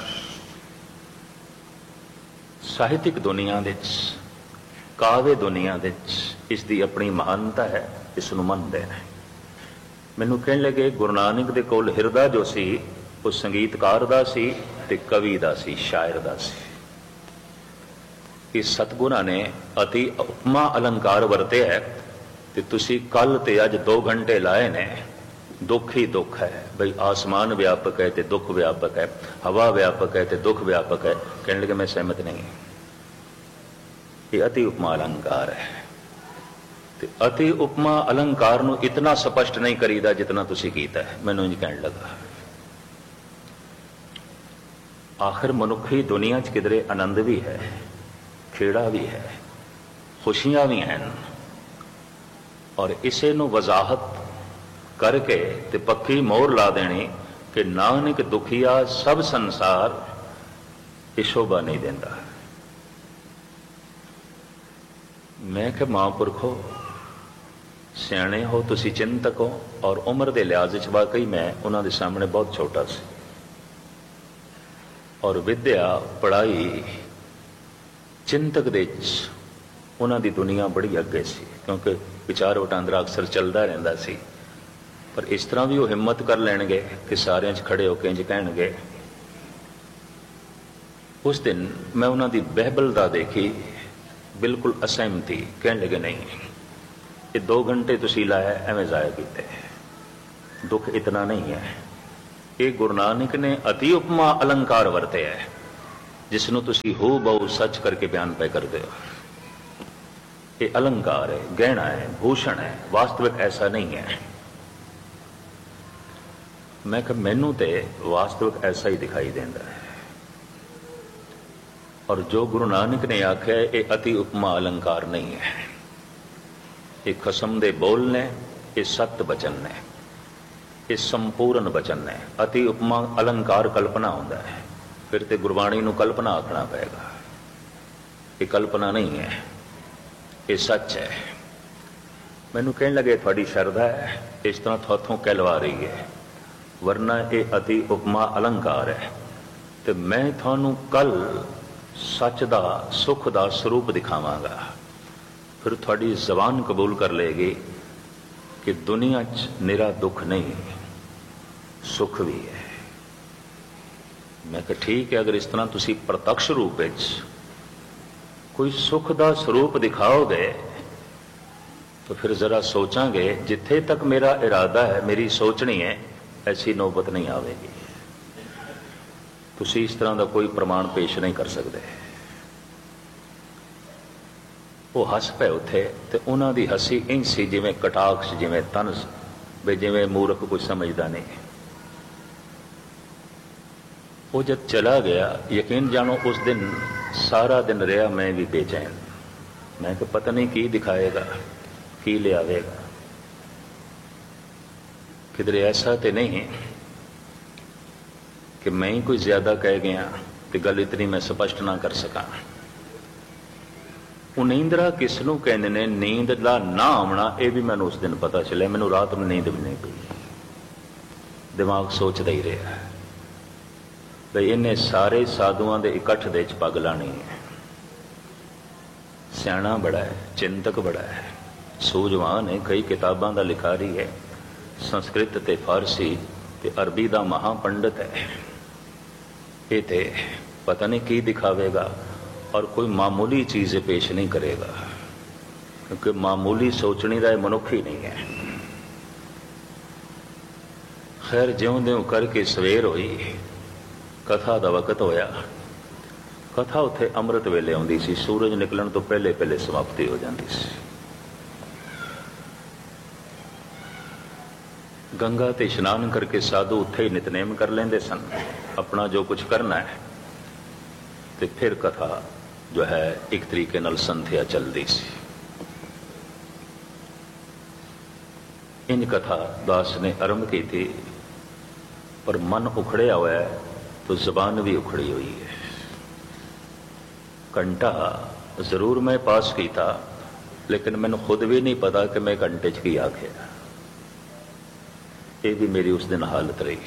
ਸਾਹਿਤਿਕ ਦੁਨੀਆ ਵਿੱਚ, ਕਾਵਿ ਦੁਨੀਆ ਵਿੱਚ ਇਸ ਦੀ ਆਪਣੀ ਮਹਾਨਤਾ ਹੈ, ਇਸ ਨੂੰ ਮੰਨਦੇ ਨੇ। ਮੈਨੂੰ ਕਹਿਣ ਲੱਗੇ ਗੁਰੂ ਨਾਨਕ ਦੇ ਕੋਲ ਹਿਰਦਾ ਜੋ ਸੀ ਉਹ ਸੰਗੀਤਕਾਰ ਦਾ ਸੀ ਤੇ ਕਵੀ ਦਾ ਸੀ, ਸ਼ਾਇਰ ਦਾ ਸੀ। ਇਸ ਸਤਿਗੁਰਾਂ ਨੇ ਅਤੀ ਉਪਮਾ ਅਲੰਕਾਰ ਵਰਤਿਆ ਹੈ ਤੇ ਤੁਸੀਂ ਕੱਲ ਤੇ ਅੱਜ ਦੋ ਘੰਟੇ ਲਾਏ ਨੇ। ਦੁੱਖ ਹੀ ਦੁੱਖ ਹੈ ਬਈ, ਆਸਮਾਨ ਵਿਆਪਕ ਹੈ ਤੇ ਦੁੱਖ ਵਿਆਪਕ ਹੈ, ਹਵਾ ਵਿਆਪਕ ਹੈ ਤੇ ਦੁੱਖ ਵਿਆਪਕ ਹੈ। ਕਹਿਣ ਲੱਗੇ ਮੈਂ ਸਹਿਮਤ ਨਹੀਂ, ਇਹ ਅਤੀ ਉਪਮਾ ਅਲੰਕਾਰ ਹੈ। ਤੇ ਅਤੀ ਉਪਮਾ ਅਲੰਕਾਰ ਨੂੰ ਇਤਨਾ ਸਪਸ਼ਟ ਨਹੀਂ ਕਰੀਦਾ ਜਿਤਨਾ ਤੁਸੀਂ ਕੀਤਾ ਹੈ। ਮੈਨੂੰ ਇੰਝ ਕਹਿਣ ਲੱਗਾ, ਆਖਿਰ ਮਨੁੱਖੀ ਦੁਨੀਆ 'ਚ ਕਿਧਰੇ ਆਨੰਦ ਵੀ ਹੈ, ਖੇੜਾ ਵੀ ਹੈ, ਖੁਸ਼ੀਆਂ ਵੀ ਹਨ, ਔਰ ਇਸੇ ਨੂੰ ਵਜ਼ਾਹਤ ਕਰਕੇ ਤੇ ਪੱਕੀ ਮੋਹਰ ਲਾ ਦੇਣੀ ਕਿ ਨਾਨਕ ਦੁਖੀਆ ਸਭ ਸੰਸਾਰ ਇਹ ਸ਼ੋਭਾ ਨਹੀਂ ਦਿੰਦਾ। ਮੈਂ ਕਿ ਮਹਾਂਪੁਰਖੋ ਸਿਆਣੇ ਹੋ, ਤੁਸੀਂ ਚਿੰਤਕ ਹੋ, ਔਰ ਉਮਰ ਦੇ ਲਿਹਾਜ਼ ਵਿੱਚ ਵਾਕਈ ਮੈਂ ਉਹਨਾਂ ਦੇ ਸਾਹਮਣੇ ਬਹੁਤ ਛੋਟਾ ਸੀ, ਔਰ ਵਿਦਿਆ ਪੜ੍ਹਾਈ ਚਿੰਤਕ ਦੇ ਵਿੱਚ ਉਹਨਾਂ ਦੀ ਦੁਨੀਆ ਬੜੀ ਅੱਗੇ ਸੀ, ਕਿਉਂਕਿ ਵਿਚਾਰ ਵਟਾਂਦਰਾ ਅਕਸਰ ਚੱਲਦਾ ਰਹਿੰਦਾ ਸੀ। ਪਰ ਇਸ ਤਰ੍ਹਾਂ ਵੀ ਉਹ ਹਿੰਮਤ ਕਰ ਲੈਣਗੇ ਕਿ ਸਾਰਿਆਂ 'ਚ ਖੜੇ ਹੋ ਕੇ ਇੰਝ ਕਹਿਣਗੇ। ਉਸ ਦਿਨ ਮੈਂ ਉਹਨਾਂ ਦੀ ਬਹਿਬਲਤਾ ਦੇਖੀ, ਬਿਲਕੁਲ ਅਸਹਿਮਤੀ। ਕਹਿਣ ਲੱਗੇ ਨਹੀਂ, ਇਹ ਦੋ ਘੰਟੇ ਤੁਸੀਂ ਲਾਇਆ ਐਵੇਂ ਜ਼ਾਇਆ ਕੀਤੇ, ਦੁੱਖ ਇਤਨਾ ਨਹੀਂ ਹੈ। ਇਹ ਗੁਰੂ ਨਾਨਕ ਨੇ ਅਤੀ ਉਪਮਾ ਅਲੰਕਾਰ ਵਰਤਿਆ ਹੈ, ਜਿਸ ਨੂੰ ਤੁਸੀਂ ਹੂ ਬਹੁ ਸੱਚ ਕਰਕੇ ਬਿਆਨ ਪੈ ਕਰਦੇ ਹੋ। ਇਹ ਅਲੰਕਾਰ ਹੈ, ਗਹਿਣਾ ਹੈ, ਭੂਸ਼ਣ ਹੈ, ਵਾਸਤਵਿਕ ਐਸਾ ਨਹੀਂ ਹੈ। ਮੈਂ ਕਿਹਾ ਮੈਨੂੰ ਤੇ ਵਾਸਤਵਿਕ ਐਸਾ ਹੀ ਦਿਖਾਈ ਦਿੰਦਾ ਹੈ, ਔਰ ਜੋ ਗੁਰੂ ਨਾਨਕ ਨੇ ਆਖਿਆ ਇਹ ਅਤੀ ਉਪਮਾ ਅਲੰਕਾਰ ਨਹੀਂ ਹੈ। ਇਹ ਖਸਮ ਦੇ ਬੋਲ ਨੇ, ਇਹ ਸਤ ਬਚਨ ਨੇ, ਇਹ ਸੰਪੂਰਨ ਬਚਨ ਨੇ। ਅਤੀ ਉਪਮਾ ਅਲੰਕਾਰ ਕਲਪਨਾ ਹੁੰਦਾ ਹੈ, ਫਿਰ ਤੇ ਗੁਰਬਾਣੀ ਨੂੰ ਕਲਪਨਾ ਆਖਣਾ ਪਏਗਾ। ਇਹ ਕਲਪਨਾ ਨਹੀਂ ਹੈ, ਇਹ ਸੱਚ ਹੈ। ਮੈਨੂੰ ਕਹਿਣ ਲੱਗੇ ਤੁਹਾਡੀ ਸ਼ਰਧਾ ਹੈ, ਇਸ ਤਰ੍ਹਾਂ ਤੁਹਾਥੋਂ ਕਹਿਲਵਾ ਰਹੀ ਹੈ, ਵਰਨਾ ਇਹ ਅਤੀ ਉਪਮਾ ਅਲੰਕਾਰ ਹੈ। ਤੇ ਮੈਂ ਤੁਹਾਨੂੰ ਕੱਲ ਸੱਚ ਦਾ, ਸੁੱਖ ਦਾ ਸਰੂਪ ਦਿਖਾਵਾਂਗਾ, ਫਿਰ ਤੁਹਾਡੀ ਜ਼ਬਾਨ ਕਬੂਲ ਕਰ ਲਏਗੀ ਕਿ ਦੁਨੀਆ 'ਚ ਨਿਰਾ ਦੁੱਖ ਨਹੀਂ, ਸੁੱਖ ਵੀ ਹੈ। ਮੈਂ ਕਿਹਾ ਠੀਕ ਹੈ, ਅਗਰ ਇਸ ਤਰ੍ਹਾਂ ਤੁਸੀਂ ਪ੍ਰਤੱਖ ਰੂਪ ਵਿੱਚ ਕੋਈ ਸੁੱਖ ਦਾ ਸਰੂਪ ਦਿਖਾਓਗੇ ਤਾਂ ਫਿਰ ਜ਼ਰਾ ਸੋਚਾਂਗੇ। ਜਿੱਥੇ ਤੱਕ ਮੇਰਾ ਇਰਾਦਾ ਹੈ, ਮੇਰੀ ਸੋਚਣੀ ਹੈ, ਐਸੀ ਨੌਬਤ ਨਹੀਂ ਆਵੇਗੀ। ਤੁਸੀਂ ਇਸ ਤਰ੍ਹਾਂ ਦਾ ਕੋਈ ਪ੍ਰਮਾਣ ਪੇਸ਼ ਨਹੀਂ ਕਰ ਸਕਦੇ। ਉਹ ਹੱਸ ਪਏ ਉੱਥੇ, ਤੇ ਉਹਨਾਂ ਦੀ ਹੱਸੀ ਇੰਝ ਸੀ ਜਿਵੇਂ ਕਟਾਕਸ਼, ਜਿਵੇਂ ਤਨਸ, ਵੀ ਜਿਵੇਂ ਮੂਰਖ ਕੁਝ ਸਮਝਦਾ ਨਹੀਂ। ਉਹ ਜਦ ਚਲਾ ਗਿਆ, ਯਕੀਨ ਜਾਣੋ ਉਸ ਦਿਨ ਸਾਰਾ ਦਿਨ ਰਿਹਾ ਮੈਂ ਵੀ ਬੇਚੈਨ। ਮੈਂ ਕਿ ਪਤਾ ਨਹੀਂ ਕੀ ਦਿਖਾਏਗਾ, ਕੀ ਲਿਆਵੇਗਾ। ਕਿਧਰੇ ਐਸਾ ਤੇ ਨਹੀਂ ਕਿ ਮੈਂ ਹੀ ਕੋਈ ਜ਼ਿਆਦਾ ਕਹਿ ਗਿਆ ਤੇ ਗੱਲ ਇਤਨੀ ਮੈਂ ਸਪਸ਼ਟ ਨਾ ਕਰ ਸਕਾਂ। ਉਹ ਨੀਂਦਰਾ ਕਿਸ ਨੂੰ ਕਹਿੰਦੇ ਨੇ, ਨੀਂਦ ਦਾ ਨਾ ਆਉਣਾ, ਇਹ ਵੀ ਮੈਨੂੰ ਉਸ ਦਿਨ ਪਤਾ ਚੱਲਿਆ। ਮੈਨੂੰ ਰਾਤ ਨੂੰ ਨੀਂਦ ਵੀ ਨਹੀਂ ਪਈ। दिमाग सोचता ही रहा बई इन्हें सारे साधुआं दे इकट्ठ दे च पग लानी है। सियाणा बड़ा है, चिंतक बड़ा है, सूझवान है, कई किताबां दा लिखारी है, संस्कृत ते फारसी ते अरबी दा महापंडित है। ये ते पता नहीं की दिखावेगा और कोई मामूली चीज़ पेश नहीं करेगा, क्योंकि मामूली सोचने का मनुख ही नहीं है। खैर ज्यों ज्यों करके सवेर हुई, कथा का वकत होया। कथा उत्थे अमृत वेले आउंदी सी, सूरज निकलन तो पहले पहले समाप्ति हो जाती सी। गंगा ते इशनान करके साधु उत्थे ही नितनेम कर लेंदे सन, अपना जो कुछ करना है, ते फिर कथा जो है एक तरीके नाल संध्या चलती सी। इंज कथा दास ने आरंभ की थी, पर मन उखड़िया हुआ है तो जबान भी उखड़ी हुई है। घंटा जरूर मैं पास किया, लेकिन मैंने खुद भी नहीं पता कि मैं घंटे च की आखिया। ये भी मेरी उस दिन हालत रही।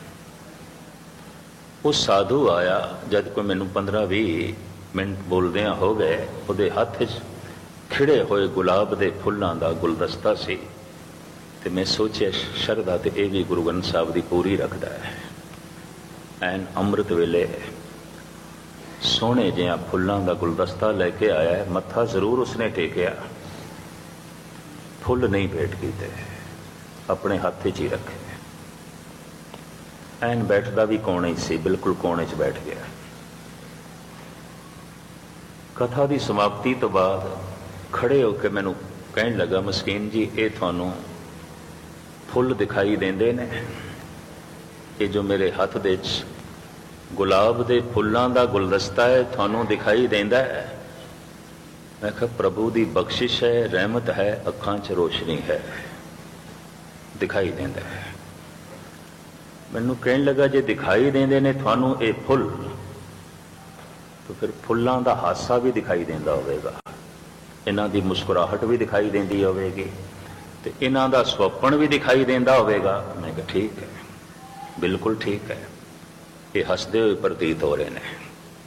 वो साधु आया, जब कोई मैनू पंद्रह भी मिनट बोलदिया हो गए, वो हथ च खिड़े हुए गुलाब के फुलों का गुलदस्ता सी। ते मैं सोचा शरधा तो यह भी गुरु ग्रंथ साहब की पूरी रखता है। एन अमृत वेले सोहने जिहा फुलों का गुलदस्ता लेके आया है। मत्था जरूर उसने टेकिया, फुल नहीं भेंट किए, अपने हाथ च ही रखे। एन बैठदा भी कोने से, बिल्कुल कोने च बैठ गया। कथा की समाप्ति तो बाद खड़े होकर मैनू कहन लगा, मस्कीन जी ये थानू फुल दिखाई देंदे ने, ये जो मेरे हाथ दे गुलाब दे फुलों का गुलदस्ता है थानू दिखाई देंदा है। मैं कहा प्रभु की बख्शिश है, रहमत है, अखां च रोशनी है, दिखाई देंदा है। मैनू कहन लगा जे दिखाई देंदे ने थानू ये फुल, तो फिर फुलों का हासा भी दिखाई देंदा होवेगा, इन्हां दी मुस्कुराहट भी दिखाई देंदी होवेगी, ते इन्हां दा स्वप्न भी दिखाई देंदा होवेगा। मैं कहा ठीक है, बिल्कुल ठीक है, ये हसदे हुए प्रतीत हो रहे हैं।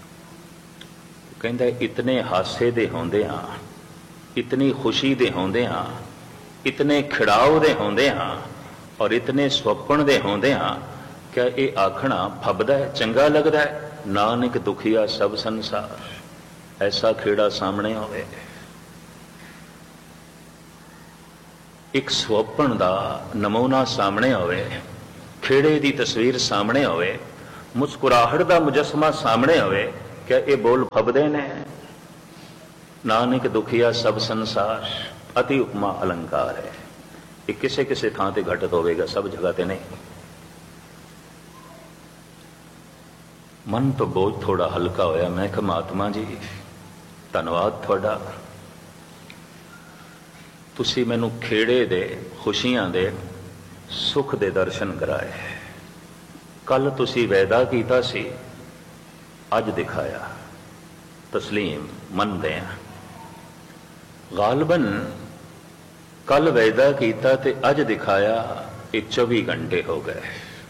कहंदा इतने हासे दे होंदियां, इतनी खुशी दे होंदियां, इतने खिड़ाव दे होंदियां और इतने स्वप्न दे होंदियां, क्या ये आखना फबदा है, चंगा लगता है? नानक दुखिया सब संसार, ऐसा खेड़ा सामने होवे, एक स्वप्न का नमूना सामने होवे, खेड़े की तस्वीर सामने होवे, मुस्कुराहट का मुजस्मा सामने होवे, क्या ये बोल फबदे ने? नानक दुखिया सब संसार, अति उपमा अलंकार है। ये किसे किसे थां ते घटित होवेगा, सब जगह ते नहीं। मन तो बोझ थोड़ा हल्का होया। मैं कहा महात्मा जी धन्यवाद थोड़ा, तुसी मैनू खेड़े दे खुशियां दे सुख दे दर्शन कराए। कल तुसी वैदा कीता सी, अज दिखाया, तस्लीम मनदे हैं। गालबन कल वैदा कीता ते अज दिखाया, ये चौबी घंटे हो गए,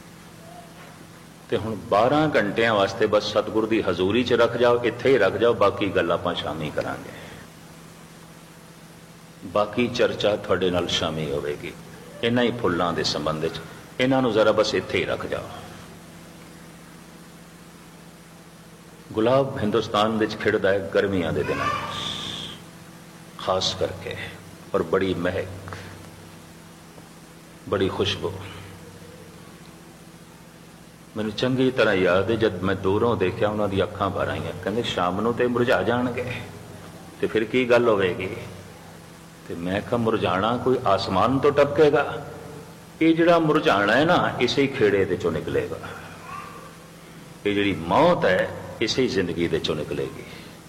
ते हुण बारह घंटिया वास्ते बस सतगुरु की हजूरी च रख जाओ, इत्थे ही रख जाओ, बाकी गल आपां शामी करांगे, बाकी चर्चा थोड़े नाल शामी होवेगी। इन्हां ही फुल्लां दे संबंध च इन्हां नूं जरा बस इत्थे ही रख जाओ। गुलाब हिंदुस्तान विच खिड़दा है गर्मियां दे दिनां खास करके, और बड़ी महक, बड़ी खुशबू। मैनूं चंगी तरह याद है जब मैं दूरों देखा उन्हां दी अखां भर आईयां, कहंदे शाम नूं ते मुरझा जाणगे, ते फिर की गल होवेगी? ते मैं कहा मुरझाना कोई आसमान तो टपकेगा, ये जिहड़ा मुरझाना है ना इसे ही खेड़े दे चों निकलेगा, ये जिहड़ी मौत है इसे ही जिंदगी दे चों निकलेगी,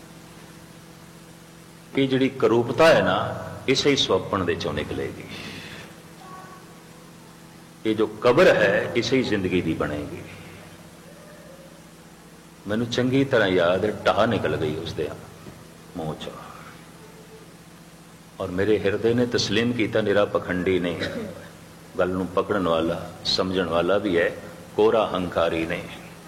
ये जिहड़ी करूपता है ना इसे ही स्वप्न दे चों निकलेगी, ये जो कब्र है इसे ही जिंदगी दी बनेगी। मैनू चंगी तरह याद है, टाह निकल गई उसके मुंह चो, और मेरे हिरदे ने तस्लीम किया निरा पखंडी नहीं, गल नूं पकड़न वाला समझण वाला भी है, कोरा हंकारी नहीं।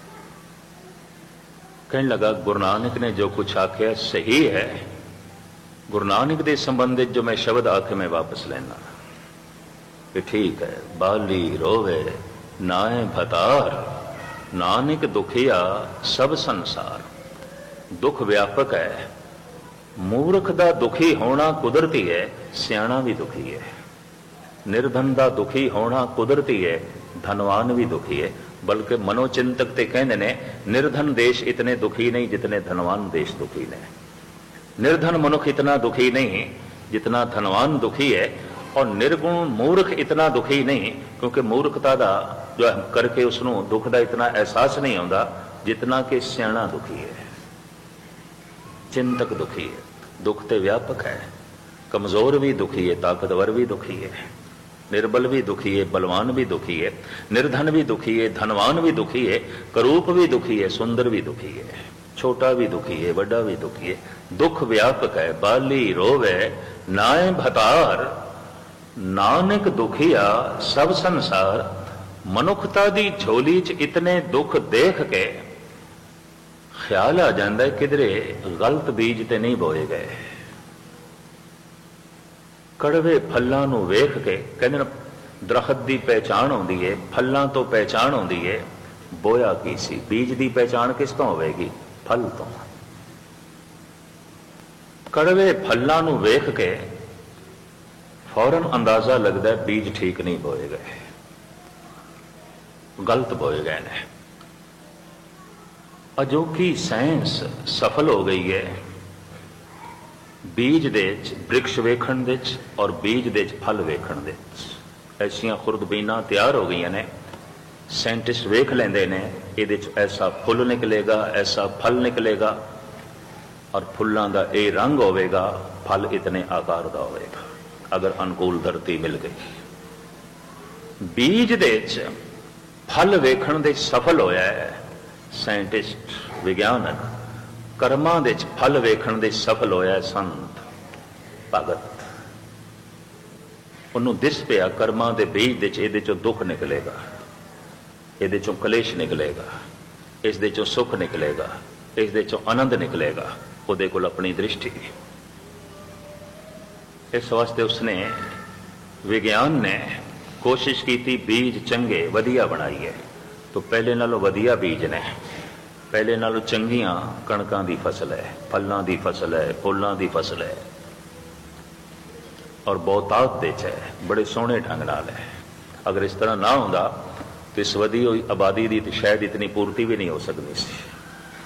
कहने लगा गुरु नानक ने जो कुछ आख्या सही है। गुरु नानक के संबंधित जो मैं शब्द आके मैं वापस लेना कि ठीक है। बाली रोवे नाए भतार, नानक दुखिया सब संसार। दुख व्यापक है। मूर्ख दा दुखी होना कुदरती है, सियाणा भी दुखी है। निर्धन दा दुखी होना कुदरती है, धनवान भी दुखी है। बल्कि मनोचिंतक ते कहते ने निर्धन देश इतने दुखी नहीं जितने धनवान देश दुखी ने। निर्धन मनुख इतना दुखी नहीं जितना धनवान दुखी है, और निर्गुण मूर्ख इतना दुखी नहीं, क्योंकि मूर्खता दा जो करके उसनों दुख का इतना एहसास नहीं आता जितना कि सियाणा दुखी है, चिंतक दुखी है। दुख तो व्यापक है। कमजोर भी दुखी है, ताकतवर भी दुखी है, निर्बल भी दुखी है, बलवान भी दुखी है, निर्धन भी दुखी है, धनवान भी दुखी है, करूप भी दुखी है, सुंदर भी दुखी है, छोटा भी दुखी है, बड़ा भी दुखी है। दुख व्यापक है। बाली रोवे नाए भतार, नानक दुखिया सब संसार। मनुखता दी झोली च इतने दुख देख के ख्याल आ जाता है किधरे गलत बीज ते नहीं बोए गए। कड़वे फलों नूं वेख के कहते दरखत की पहचान आती है, फलों तो पहचान आती है, बोया की सी। बीज की पहचान किस तो होगी? फल तो। कड़वे फलों नूं वेख के फौरन अंदाजा लगता है बीज ठीक नहीं बोए गए, गलत बोए गए ने। अजोकी साइंस सफल हो गई है बीज दे वृक्ष वेखण दे और बीज दे फल वेखण दे। ऐसियां खुर्दबीना तैयार हो गई ने। साइंटिस्ट वेख लेंदे ने इहदे च ऐसा फुल निकलेगा, ऐसा फल निकलेगा, और फुल्लां दा ये रंग होवेगा, फल इतने आकार का होवेगा अगर अनुकूल धरती मिल गई। बीज दे च फल वेखण दे सफल होया है साइंटिस्ट विज्ञानक। कर्मां दे च फल वेखण दे सफल होया है संत भगत। उन्होंने दिस पिया कर्मां दे बीज दे च इहदे चों दुख निकलेगा, इहदे चों कलेश निकलेगा, इस दे चों सुख निकलेगा, इस दे चों आनंद निकलेगा। उहदे कोल अपनी दृष्टि। इस वास्ते उसने विज्ञान ने कोशिश की थी बीज चंगे वधिया बनाई है। तो पहले नालों वधिया बीज ने, पहले नालों चंगियां कणकां दी फसल है, फलों की फसल है, फुलों की फसल है, और बहुतात दे च है, बड़े सोहने ढंग नाल है। अगर इस तरह ना होंदा तो इस वधी हुई आबादी की शायद इतनी पूर्ति भी नहीं हो सकती सी।